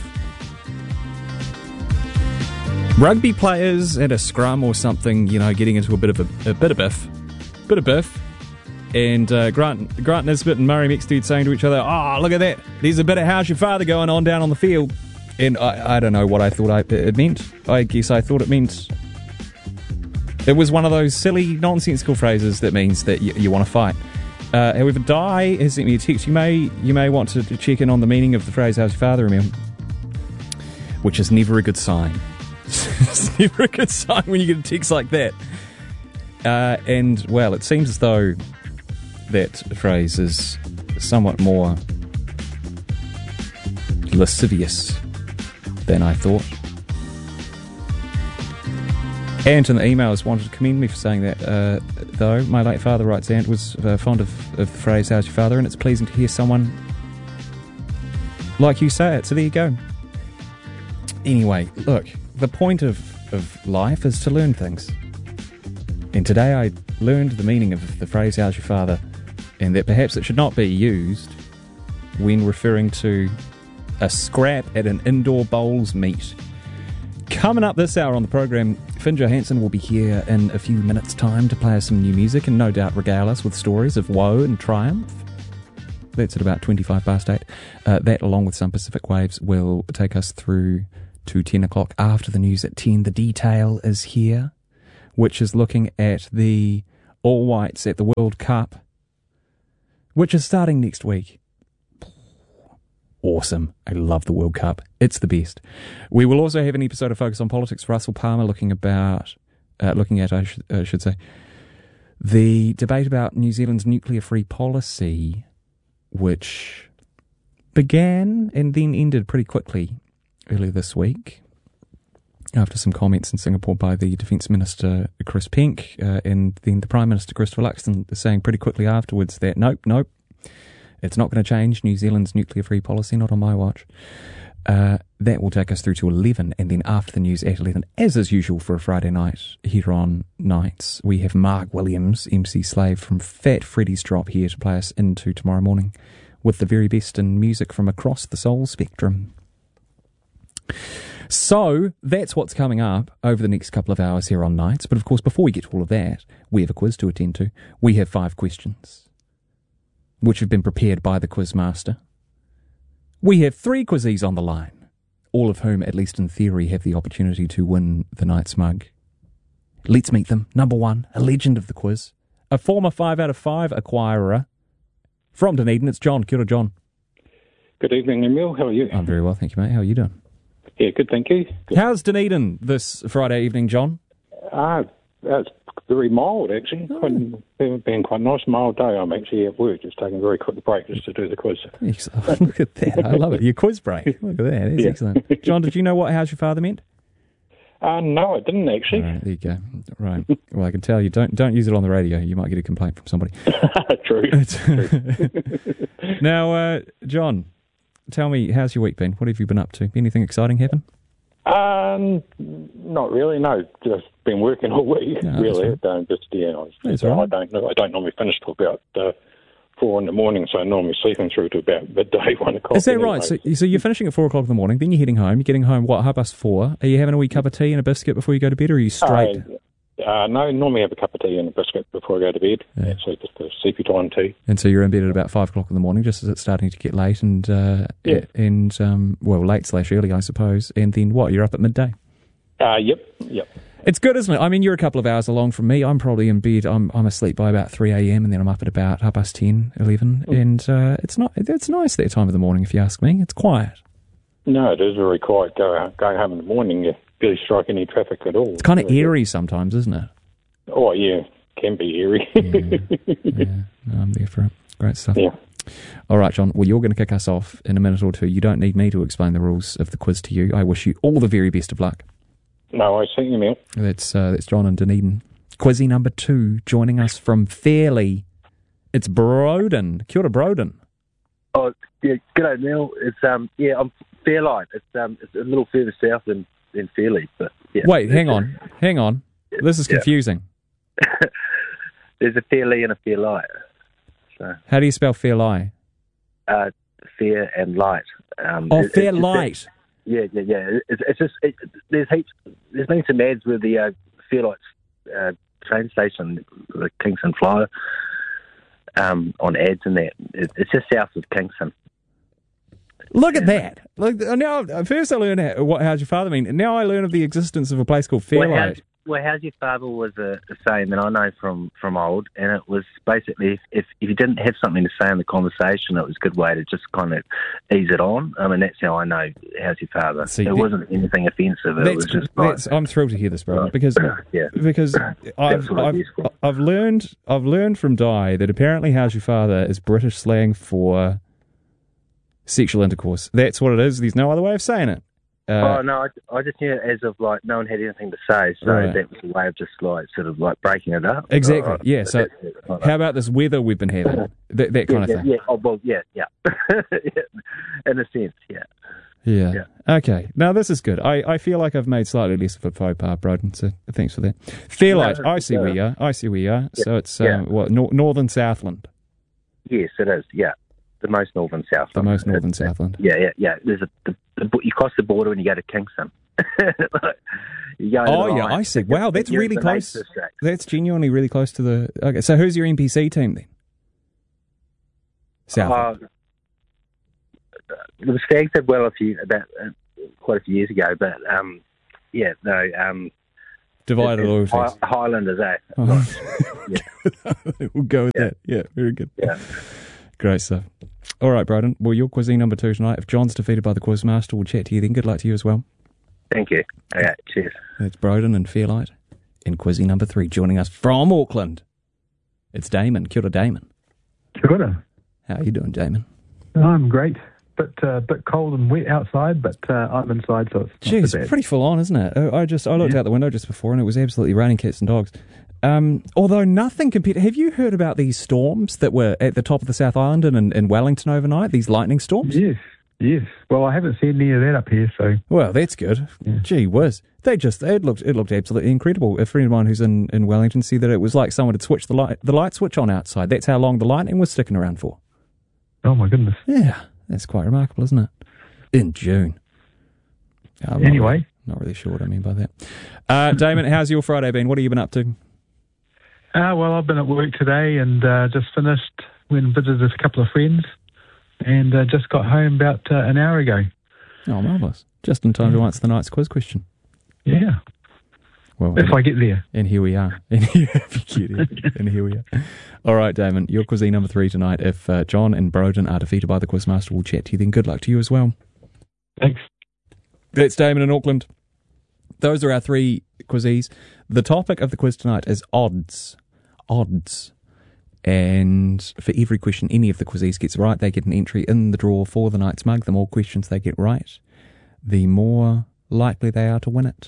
[SPEAKER 10] rugby players at a scrum or something, you know, getting into a bit of a, a bit of biff, bit of biff, and uh, Grant Grant Nisbet and Murray Mexted saying to each other, "Oh, look at that! There's a bit of how's your father going on down on the field." And I, I don't know what I thought I, it meant. I guess I thought it meant it was one of those silly, nonsensical phrases that means that you, you want to fight. Uh, however, Di has sent me a text. You may you may want to check in on the meaning of the phrase "how's your father," Emile? Which is never a good sign. It's never a good sign when you get a text like that. Uh, and, well, it seems as though that phrase is somewhat more lascivious than I thought. Ant in the emails wanted to commend me for saying that, uh, though. My late father, writes Ant, was uh, fond of, of the phrase, "how's your father?" and it's pleasing to hear someone like you say it. So there you go. Anyway, look, the point of, of life is to learn things. And today I learned the meaning of the phrase, "how's your father?" and that perhaps it should not be used when referring to a scrap at an indoor bowls meet. Coming up this hour on the program, Finn Johansson will be here in a few minutes' time to play us some new music and no doubt regale us with stories of woe and triumph. That's at about twenty-five past eight. Uh, that, along with some Pacific Waves, will take us through to ten o'clock after the news at ten. The Detail is here, which is looking at the All Whites at the World Cup, which is starting next week. Awesome. I love the World Cup. It's the best. We will also have an episode of Focus on Politics. Russell Palmer looking about, uh, looking at, I should, uh, should say, the debate about New Zealand's nuclear-free policy, which began and then ended pretty quickly earlier this week after some comments in Singapore by the Defence Minister Chris Penk, uh, and then the Prime Minister Christopher Luxon saying pretty quickly afterwards that nope, nope, it's not going to change New Zealand's nuclear-free policy, not on my watch. Uh, that will take us through to eleven, and then after the news at eleven, as is usual for a Friday night here on Nights, we have Mark Williams, M C Slave from Fat Freddy's Drop, here to play us into tomorrow morning with the very best in music from across the soul spectrum. So, that's what's coming up over the next couple of hours here on Nights. But of course, before we get to all of that, we have a quiz to attend to. We have five questions, which have been prepared by the Quizmaster. We have three quizzies on the line, all of whom, at least in theory, have the opportunity to win the Nights mug. Let's meet them. Number one, a legend of the quiz, a former five out of five acquirer from Dunedin. It's John. Kia ora, John.
[SPEAKER 7] Good evening, Emil. How are you?
[SPEAKER 10] I'm very well, thank you, mate. How are you doing?
[SPEAKER 7] Yeah, good, thank you. Good.
[SPEAKER 10] How's Dunedin this Friday evening, John?
[SPEAKER 7] Ah, it's very mild, actually.
[SPEAKER 10] Oh.
[SPEAKER 7] Quite, been quite a nice, mild day. I'm actually at work, just taking a very quick break just to do the quiz.
[SPEAKER 10] Excellent. Look at that. I love it. Your quiz break. Look at that. That's
[SPEAKER 7] Yeah.
[SPEAKER 10] excellent. John, did you know what How's Your Father meant?
[SPEAKER 7] Uh, no, I didn't, actually.
[SPEAKER 10] All right, there you go. Right. Well, I can tell you, don't don't use it on the radio. You might get a complaint from somebody.
[SPEAKER 7] True. True.
[SPEAKER 10] Now, uh, John, tell me, how's your week been? What have you been up to? Anything exciting happen?
[SPEAKER 7] Um, not really. No, just been working all week.
[SPEAKER 10] No,
[SPEAKER 7] really,
[SPEAKER 10] right.
[SPEAKER 7] don't just yeah. I, was,
[SPEAKER 10] That's
[SPEAKER 7] so
[SPEAKER 10] right.
[SPEAKER 7] I don't know. I don't normally finish till about uh, four in the morning, so I'm normally sleeping through to about midday, one o'clock.
[SPEAKER 10] Is that
[SPEAKER 7] anyway.
[SPEAKER 10] right? So, so you're finishing at four o'clock in the morning, then you're heading home. You're getting home, what, half past four? Are you having a wee cup of tea and a biscuit before you go to bed, or are you straight?
[SPEAKER 7] Uh, uh, no, normally have a cup of tea and a biscuit before I go to bed.
[SPEAKER 10] Yeah.
[SPEAKER 7] So just a sleepy time tea.
[SPEAKER 10] And so you're in bed at about five o'clock in the morning, just as it's starting to get late, and uh,
[SPEAKER 7] Yeah.
[SPEAKER 10] and um, well, late slash early, I suppose. And then what? You're up at midday.
[SPEAKER 7] Uh, yep, yep.
[SPEAKER 10] It's good, isn't it? I mean, you're a couple of hours along from me. I'm probably in bed. I'm I'm asleep by about three a.m. and then I'm up at about half past ten, eleven.
[SPEAKER 7] Mm.
[SPEAKER 10] And uh, it's not. It's nice that time of the morning, if you ask me. It's quiet.
[SPEAKER 7] No, it is very quiet. Go, going home in the morning, you barely strike any traffic at all.
[SPEAKER 10] It's kind of eerie sometimes, isn't it?
[SPEAKER 7] Oh, yeah, can be eerie.
[SPEAKER 10] yeah, yeah. No, I'm there for it. Great stuff.
[SPEAKER 7] Yeah.
[SPEAKER 10] All right, John. Well, you're going to kick us off in a minute or two. You don't need me to explain the rules of the quiz to you. I wish you all the very best of luck.
[SPEAKER 7] No, I see you, Mel.
[SPEAKER 10] That's uh, that's John in Dunedin. Quizzy number two, joining us from Fairley. It's Broden. Kia ora, Broden.
[SPEAKER 13] Oh, yeah, g'day, Neil. It's um, yeah, I'm Fairlight. It's um, it's a little further south than, than Fairley, but yeah.
[SPEAKER 10] Wait, hang on, hang on. This is
[SPEAKER 13] Yeah.
[SPEAKER 10] confusing.
[SPEAKER 13] There's a Fairley and a Fairlight. So
[SPEAKER 10] How do you spell Fairlie?
[SPEAKER 13] uh, fair and light. Um,
[SPEAKER 10] Oh,
[SPEAKER 13] it- it's just
[SPEAKER 10] Fairlight.
[SPEAKER 13] that- Yeah, yeah, yeah. It's, it's just it, there's heaps. There's been some ads with the uh, Fairlight uh, train station, the Kingston Flyer, um, on ads and that. It, it's just south of Kingston.
[SPEAKER 10] Look at that. Like now, first I learned how, what how's your father mean, and now I learn of the existence of a place called
[SPEAKER 13] Well,
[SPEAKER 10] Fairlight.
[SPEAKER 13] how's, well, how's your father was a, a saying that I know from, from old, and it was basically if, if you didn't have something to say in the conversation, it was a good way to just kind of ease it on. I mean, that's how I know how's your father.
[SPEAKER 10] See,
[SPEAKER 13] it
[SPEAKER 10] that-
[SPEAKER 13] wasn't anything offensive. It
[SPEAKER 10] That's,
[SPEAKER 13] was just like,
[SPEAKER 10] that's, I'm thrilled to hear this, bro, because
[SPEAKER 13] yeah.
[SPEAKER 10] because I've
[SPEAKER 13] what
[SPEAKER 10] I've,
[SPEAKER 13] it is for.
[SPEAKER 10] I've learned I've learned from Di that apparently how's your father is British slang for sexual intercourse. That's what it is. There's no other way of saying it. Uh,
[SPEAKER 13] oh no, I, I just knew it as of like no one had anything to say, so
[SPEAKER 10] Right.
[SPEAKER 13] that was a way of just like sort of like breaking it up.
[SPEAKER 10] Exactly.
[SPEAKER 13] Uh,
[SPEAKER 10] Yeah. So,
[SPEAKER 13] that's it. Like
[SPEAKER 10] how about this weather we've been having? That, that kind
[SPEAKER 13] yeah,
[SPEAKER 10] of
[SPEAKER 13] yeah,
[SPEAKER 10] thing.
[SPEAKER 13] Yeah. Oh well, yeah, yeah. In a sense, yeah.
[SPEAKER 10] Yeah.
[SPEAKER 13] Yeah.
[SPEAKER 10] Okay. Now this is good. I, I feel like I've made slightly less of a faux pas, Broden. So thanks for that. Fairlight.
[SPEAKER 13] No,
[SPEAKER 10] I see where you are. I see where you are.
[SPEAKER 13] Yeah.
[SPEAKER 10] So it's uh,
[SPEAKER 13] Yeah.
[SPEAKER 10] what nor- northern Southland.
[SPEAKER 13] Yes, it is. Yeah. the most northern Southland.
[SPEAKER 10] The most northern Southland.
[SPEAKER 13] Yeah, yeah, yeah. There's a the, the, you cross the border when you go to Kingston. you go
[SPEAKER 10] Oh yeah, I see. Wow, that's really close. That's genuinely really close to the. Okay, so who's your N P C team then? Southland.
[SPEAKER 13] Uh, the Stags did well a few about uh, quite a few years ago, but um, yeah, no. Um,
[SPEAKER 10] Divided loyalties.
[SPEAKER 13] High, Highlanders, eh?
[SPEAKER 10] Oh.
[SPEAKER 13] yeah.
[SPEAKER 10] We'll go with
[SPEAKER 13] Yeah.
[SPEAKER 10] that. Yeah, very good.
[SPEAKER 13] Yeah.
[SPEAKER 10] Great stuff. All right, Broden. Well, your cuisine number two tonight. If John's defeated by the Quizmaster, we'll chat to you then. Good luck to you as well.
[SPEAKER 13] Thank you. Okay, cheers.
[SPEAKER 10] It's Broden and Fairlight in Quizzy number three. Joining us from Auckland, it's Damon. Kia ora, Damon.
[SPEAKER 14] Kia ora.
[SPEAKER 10] How are you doing, Damon?
[SPEAKER 14] I'm great. Bit uh, bit cold and wet outside, but uh, I'm inside, so it's not
[SPEAKER 10] Geez,
[SPEAKER 14] so bad.
[SPEAKER 10] pretty full on, isn't it? I just I looked
[SPEAKER 14] Yeah.
[SPEAKER 10] out the window just before, and it was absolutely raining cats and dogs. Um, although nothing compared. Have you heard about these storms that were at the top of the South Island and in, in Wellington overnight? These lightning storms.
[SPEAKER 14] Yes, yes. Well, I haven't seen any of that up here, so
[SPEAKER 10] Well, that's good. Gee whiz. They just, it looked it looked absolutely incredible. A friend of mine who's in, in Wellington said that it was like someone had switched the light, the light switch on outside. That's how long the lightning was sticking around for.
[SPEAKER 14] oh my goodness.
[SPEAKER 10] Yeah, that's quite remarkable, isn't it? In June. I'm not
[SPEAKER 14] Anyway.
[SPEAKER 10] really- Not really sure what I mean by that. Uh, Damon, how's your Friday been? What have you been up to?
[SPEAKER 14] Uh, well, I've been at work today and uh, just finished. Went and visited a couple of friends, and uh, just got home about uh, an hour ago.
[SPEAKER 10] Oh, marvellous. Just in time to answer the night's quiz question.
[SPEAKER 14] Yeah.
[SPEAKER 10] Well,
[SPEAKER 14] If I get there.
[SPEAKER 10] And here we are. And here, if you get it. And here we are. All right, Damon, your cuisine number three tonight. If uh, John and Broden are defeated by the Quizmaster, we'll chat to you then. Good luck to you as well.
[SPEAKER 14] Thanks.
[SPEAKER 10] That's Damon in Auckland. Those are our three quizzes. The topic of the quiz tonight is odds. Odds. And for every question any of the quizzes gets right, they get an entry in the draw for the night's mug. The more questions they get right, the more likely they are to win it.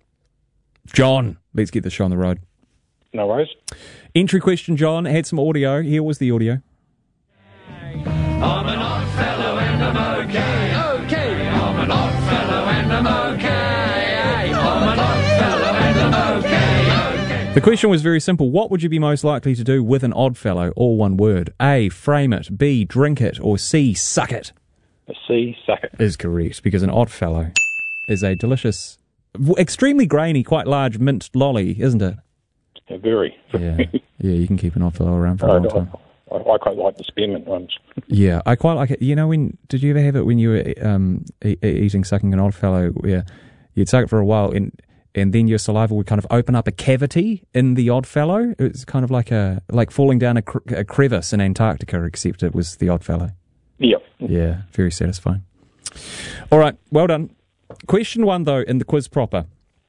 [SPEAKER 10] John, let's get the show on the road.
[SPEAKER 7] No worries.
[SPEAKER 10] Entry question, John, had some audio. Here was the audio.
[SPEAKER 15] I'm an odd fellow and I'm okay. Okay. I'm an odd fellow and I'm okay. I'm an odd fellow and I'm okay.
[SPEAKER 10] The question was very simple. What would you be most likely to do with an odd fellow? All one word. A, frame it. B, drink it. Or C, suck it.
[SPEAKER 7] A C, suck it.
[SPEAKER 10] Is correct, because an odd fellow is a delicious, w- extremely grainy, quite large mint lolly, isn't it?
[SPEAKER 7] Yeah, very.
[SPEAKER 10] Yeah, yeah. You can keep an odd fellow around for a
[SPEAKER 7] I,
[SPEAKER 10] long time.
[SPEAKER 7] I, I quite like the spearmint ones.
[SPEAKER 10] Yeah, I quite like it. You know, when did you ever have it when you were um, e- e- eating, sucking an odd fellow? Where you'd suck it for a while, and and then your saliva would kind of open up a cavity in the odd fellow. It's kind of like a like falling down a, cre- a crevice in Antarctica, except it was the odd fellow.
[SPEAKER 7] Yep.
[SPEAKER 10] Yeah, very satisfying. All right, well done. Question one, though, in the quiz proper.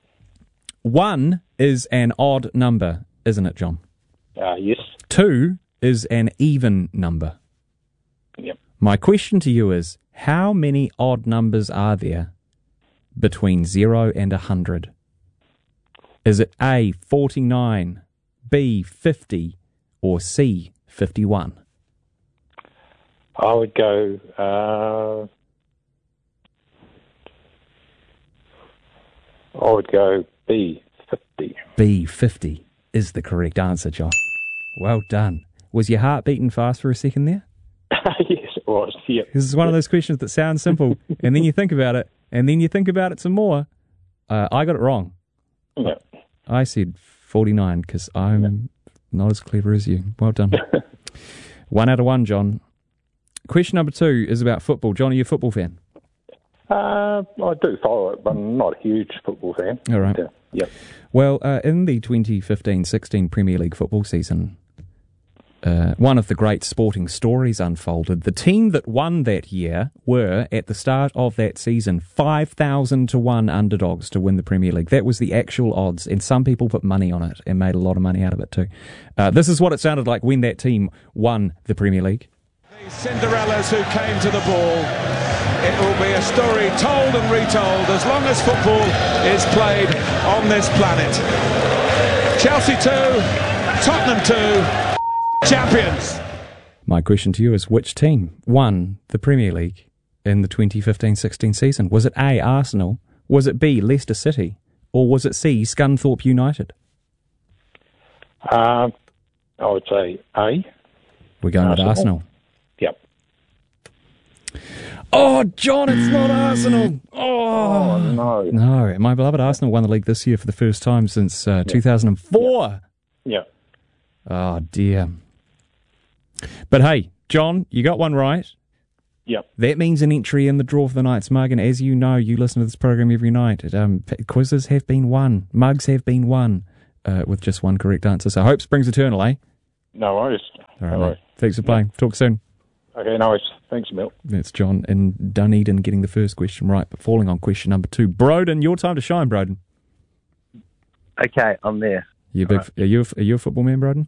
[SPEAKER 10] One is an odd number, isn't it, John?
[SPEAKER 7] Uh, yes.
[SPEAKER 10] Two is an even number.
[SPEAKER 7] Yep.
[SPEAKER 10] My question to you is, how many odd numbers are there between zero and one hundred? Is it A, forty-nine, B, fifty, or C, fifty-one?
[SPEAKER 7] I would go. Uh, I would go B, fifty.
[SPEAKER 10] B, fifty is the correct answer, John. Well done. Was your heart beating fast for a second there?
[SPEAKER 7] Yes, it was. Yep.
[SPEAKER 10] This is one of those questions that sounds simple, and then you think about it, and then you think about it some more. Uh, I got it wrong.
[SPEAKER 7] Yep.
[SPEAKER 10] I said forty-nine because I'm yep. not as clever as you. Well done. One out of one, John. Question number two is about football. John, are you a football fan?
[SPEAKER 7] Uh, I do follow it, but I'm not a huge football fan.
[SPEAKER 10] All right.
[SPEAKER 7] But, uh, yep.
[SPEAKER 10] Well, uh, in the twenty fifteen sixteen Premier League football season, uh, one of the great sporting stories unfolded. The team that won that year were, at the start of that season, five thousand to one underdogs to win the Premier League. That was the actual odds, and some people put money on it and made a lot of money out of it too. Uh, this is what it sounded like when that team won the Premier League.
[SPEAKER 16] The Cinderellas who came to the ball. It will be a story told and retold as long as football is played on this planet. Chelsea two, Tottenham two, champions.
[SPEAKER 10] My question to you is, which team won the Premier League in the twenty fifteen sixteen season? Was it A, Arsenal? Was it B, Leicester City? Or was it C, Scunthorpe United?
[SPEAKER 7] Uh, I would say A.
[SPEAKER 10] We're going
[SPEAKER 7] Arsenal.
[SPEAKER 10] with Arsenal.
[SPEAKER 7] Yep.
[SPEAKER 10] Oh, John, it's not Arsenal. Oh,
[SPEAKER 13] Oh, no.
[SPEAKER 10] no. My beloved Arsenal won the league this year for the first time since uh, two thousand four.
[SPEAKER 7] Yeah.
[SPEAKER 10] Oh, dear. But hey, John, you got one right.
[SPEAKER 7] Yep.
[SPEAKER 10] That means an entry in the draw for the night's mug, and as you know, you listen to this program every night. Um, p- quizzes have been won. Mugs have been won uh, with just one correct answer. So hope springs eternal, eh?
[SPEAKER 7] No worries.
[SPEAKER 10] All right,
[SPEAKER 7] no
[SPEAKER 10] mate.
[SPEAKER 7] worries.
[SPEAKER 10] Thanks for playing. Talk soon.
[SPEAKER 7] Okay, no worries. Thanks, Milt.
[SPEAKER 10] That's John in Dunedin getting the first question right, but falling on question number two. Broden, your time to shine, Broden.
[SPEAKER 13] Okay, I'm there.
[SPEAKER 10] You a big,
[SPEAKER 13] Right.
[SPEAKER 10] are, you a, are you a football man, Broden?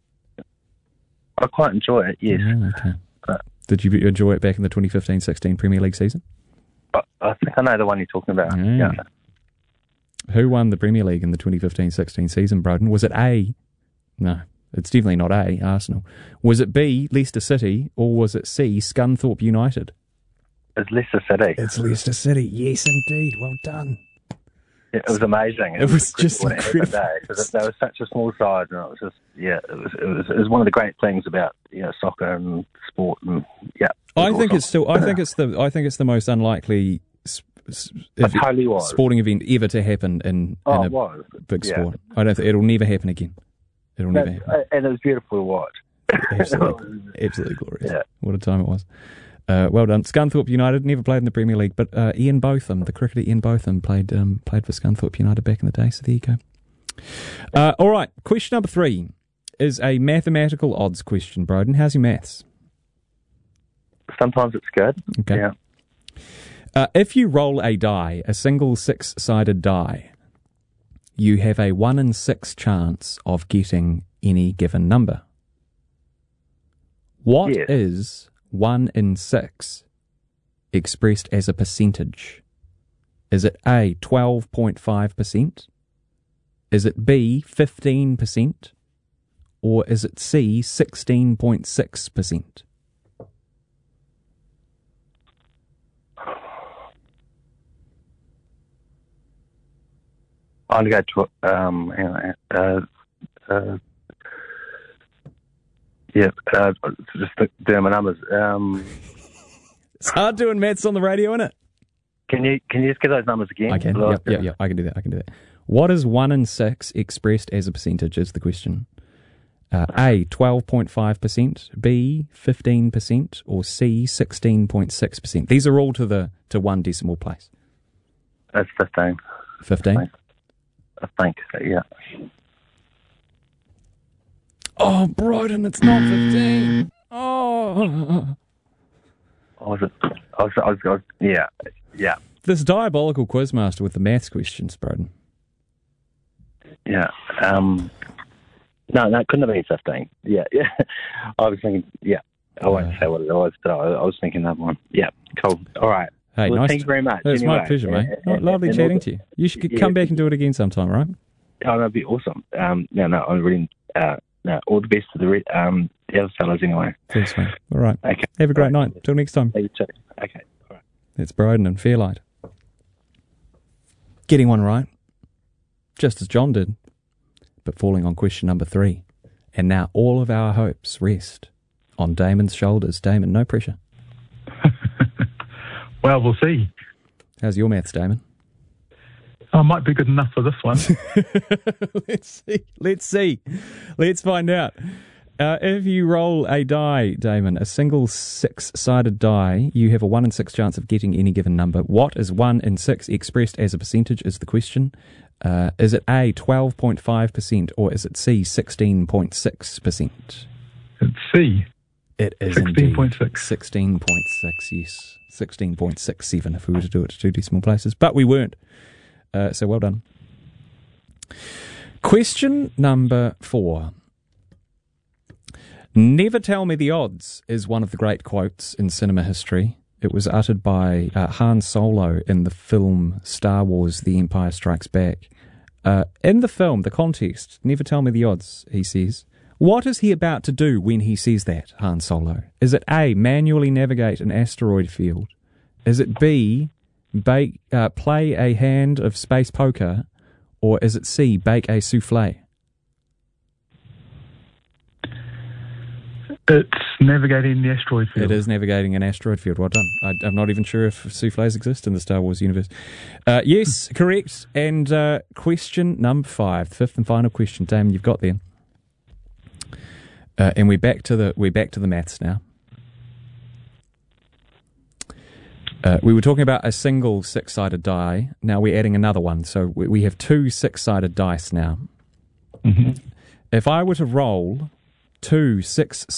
[SPEAKER 13] I quite enjoy it, yes.
[SPEAKER 10] Oh, okay.
[SPEAKER 13] But
[SPEAKER 10] Did you enjoy it back in the twenty fifteen sixteen Premier League season?
[SPEAKER 13] I, I think I know the one you're talking about.
[SPEAKER 10] Yeah.
[SPEAKER 13] Yeah.
[SPEAKER 10] Who won the Premier League in the twenty fifteen sixteen season, Broden? Was it A? No, it's definitely not A, Arsenal. Was it B, Leicester City, or was it C, Scunthorpe United?
[SPEAKER 13] It's Leicester City.
[SPEAKER 10] It's Leicester City. Yes, indeed. Well done.
[SPEAKER 13] Yeah, it was amazing.
[SPEAKER 10] It was just
[SPEAKER 13] when it happened,
[SPEAKER 10] incredible.
[SPEAKER 13] eh? 'Cause they were such a small side, and it was just yeah, it was it was, it was one of the great things about you know soccer and sport, and yeah.
[SPEAKER 10] I think it's still. I think it's the. I think it's the most unlikely s- s-
[SPEAKER 13] It
[SPEAKER 10] ev-
[SPEAKER 13] totally was.
[SPEAKER 10] sporting event ever to happen in,
[SPEAKER 13] Oh,
[SPEAKER 10] in
[SPEAKER 13] it
[SPEAKER 10] a
[SPEAKER 13] was.
[SPEAKER 10] big
[SPEAKER 13] Yeah.
[SPEAKER 10] sport. I don't. Think, it'll never happen again. It'll never
[SPEAKER 13] That-
[SPEAKER 10] happen.
[SPEAKER 13] and it was beautiful to watch.
[SPEAKER 10] Absolutely, absolutely glorious. What a time it was. Uh, well done, Scunthorpe United. Never played in the Premier League, but uh, Ian Botham, the cricketer Ian Botham, played um, played for Scunthorpe United back in the day. So there you go. Uh, all right, question number three is a mathematical odds question. Broden, how's your maths?
[SPEAKER 13] Sometimes it's good.
[SPEAKER 10] Okay.
[SPEAKER 13] Yeah.
[SPEAKER 10] Uh, if you roll a die, a single six-sided die, you have a one in six chance of getting any given number. What
[SPEAKER 13] Yes.
[SPEAKER 10] is one in six expressed as a percentage? Is it A, twelve point five percent? Is it B, fifteen percent? Or is it C, sixteen point six percent?
[SPEAKER 13] I'm going to go to um, hang on, uh, uh, yeah, uh, just doing my numbers. Um,
[SPEAKER 10] It's hard doing maths on the radio, isn't it?
[SPEAKER 13] can you can you just get those numbers again?
[SPEAKER 10] I can.
[SPEAKER 13] Well,
[SPEAKER 10] Yep, yep, yep. I can do that. I can do that. What is one in six expressed as a percentage? Is the question. Uh, A, twelve point five percent. B, fifteen percent. Or C, sixteen point six percent. These are all to the to one decimal place.
[SPEAKER 13] That's fifteen.
[SPEAKER 10] Fifteen.
[SPEAKER 13] I think. Yeah.
[SPEAKER 10] Oh, Broden, it's not fifteen. Oh.
[SPEAKER 13] I was, I was, I was, I was, yeah, yeah,
[SPEAKER 10] This diabolical quizmaster with the maths questions, Broden.
[SPEAKER 13] yeah. Um, no, no, it couldn't have been fifteen. Yeah, yeah. I was thinking, yeah. I won't say what it was, but I, I was thinking that one. Yeah, cool. All right.
[SPEAKER 10] Hey,
[SPEAKER 13] well,
[SPEAKER 10] nice.
[SPEAKER 13] thank you very much.
[SPEAKER 10] It's my
[SPEAKER 13] anyway.
[SPEAKER 10] pleasure, mate.
[SPEAKER 13] And-
[SPEAKER 10] Oh,
[SPEAKER 13] and-
[SPEAKER 10] lovely
[SPEAKER 13] and
[SPEAKER 10] chatting
[SPEAKER 13] also-
[SPEAKER 10] to you. You should
[SPEAKER 13] yeah,
[SPEAKER 10] come back and do it again sometime, right?
[SPEAKER 13] Oh, that'd be awesome. Um, no, no, I'm really, uh, no, all the best to the, re- um, the other fellas anyway.
[SPEAKER 10] Thanks, mate. All right.
[SPEAKER 13] Okay.
[SPEAKER 10] Have a great night. Till next time.
[SPEAKER 13] You too. Okay. All right.
[SPEAKER 10] It's Broden and Fairlight. Getting one right, just as John did, but falling on question number three. And now all of our hopes rest on Damon's shoulders. Damon, no pressure.
[SPEAKER 14] Well, we'll see.
[SPEAKER 10] How's your maths, Damon?
[SPEAKER 14] I might be good enough for this one.
[SPEAKER 10] Let's see. Let's see. Let's find out. Uh, if you roll a die, Damon, a single six-sided die, you have a one in six chance of getting any given number. What is one in six expressed as a percentage is the question. Uh, is it A, twelve point five percent, or is it C, sixteen point six percent?
[SPEAKER 14] It's C.
[SPEAKER 10] It is
[SPEAKER 14] sixteen point six.
[SPEAKER 10] sixteen point six, yes. sixteen point six seven if we were to do it to two decimal places. But we weren't. Uh, so well done. Question number four. Never tell me the odds is one of the great quotes in cinema history. It was uttered by uh, Han Solo in the film Star Wars The Empire Strikes Back. Uh, in the film, the context, never tell me the odds, he says. What is he about to do when he says that, Han Solo? Is it A, manually navigate an asteroid field? Is it B, bake, uh, play a hand of space poker? Or is it C, bake a souffle?
[SPEAKER 14] It's navigating the asteroid field.
[SPEAKER 10] It is navigating an asteroid field. Well done. I, I'm not even sure if souffles exist in the Star Wars universe. Uh, yes, correct. And uh, question number five, fifth and final question. Damon, you've got there. Uh, and we're back to the we're back to the maths now. Uh, we were talking about a single six-sided die. Now we're adding another one. So we, we have two six-sided dice now.
[SPEAKER 14] Mm-hmm.
[SPEAKER 10] If I were to roll two six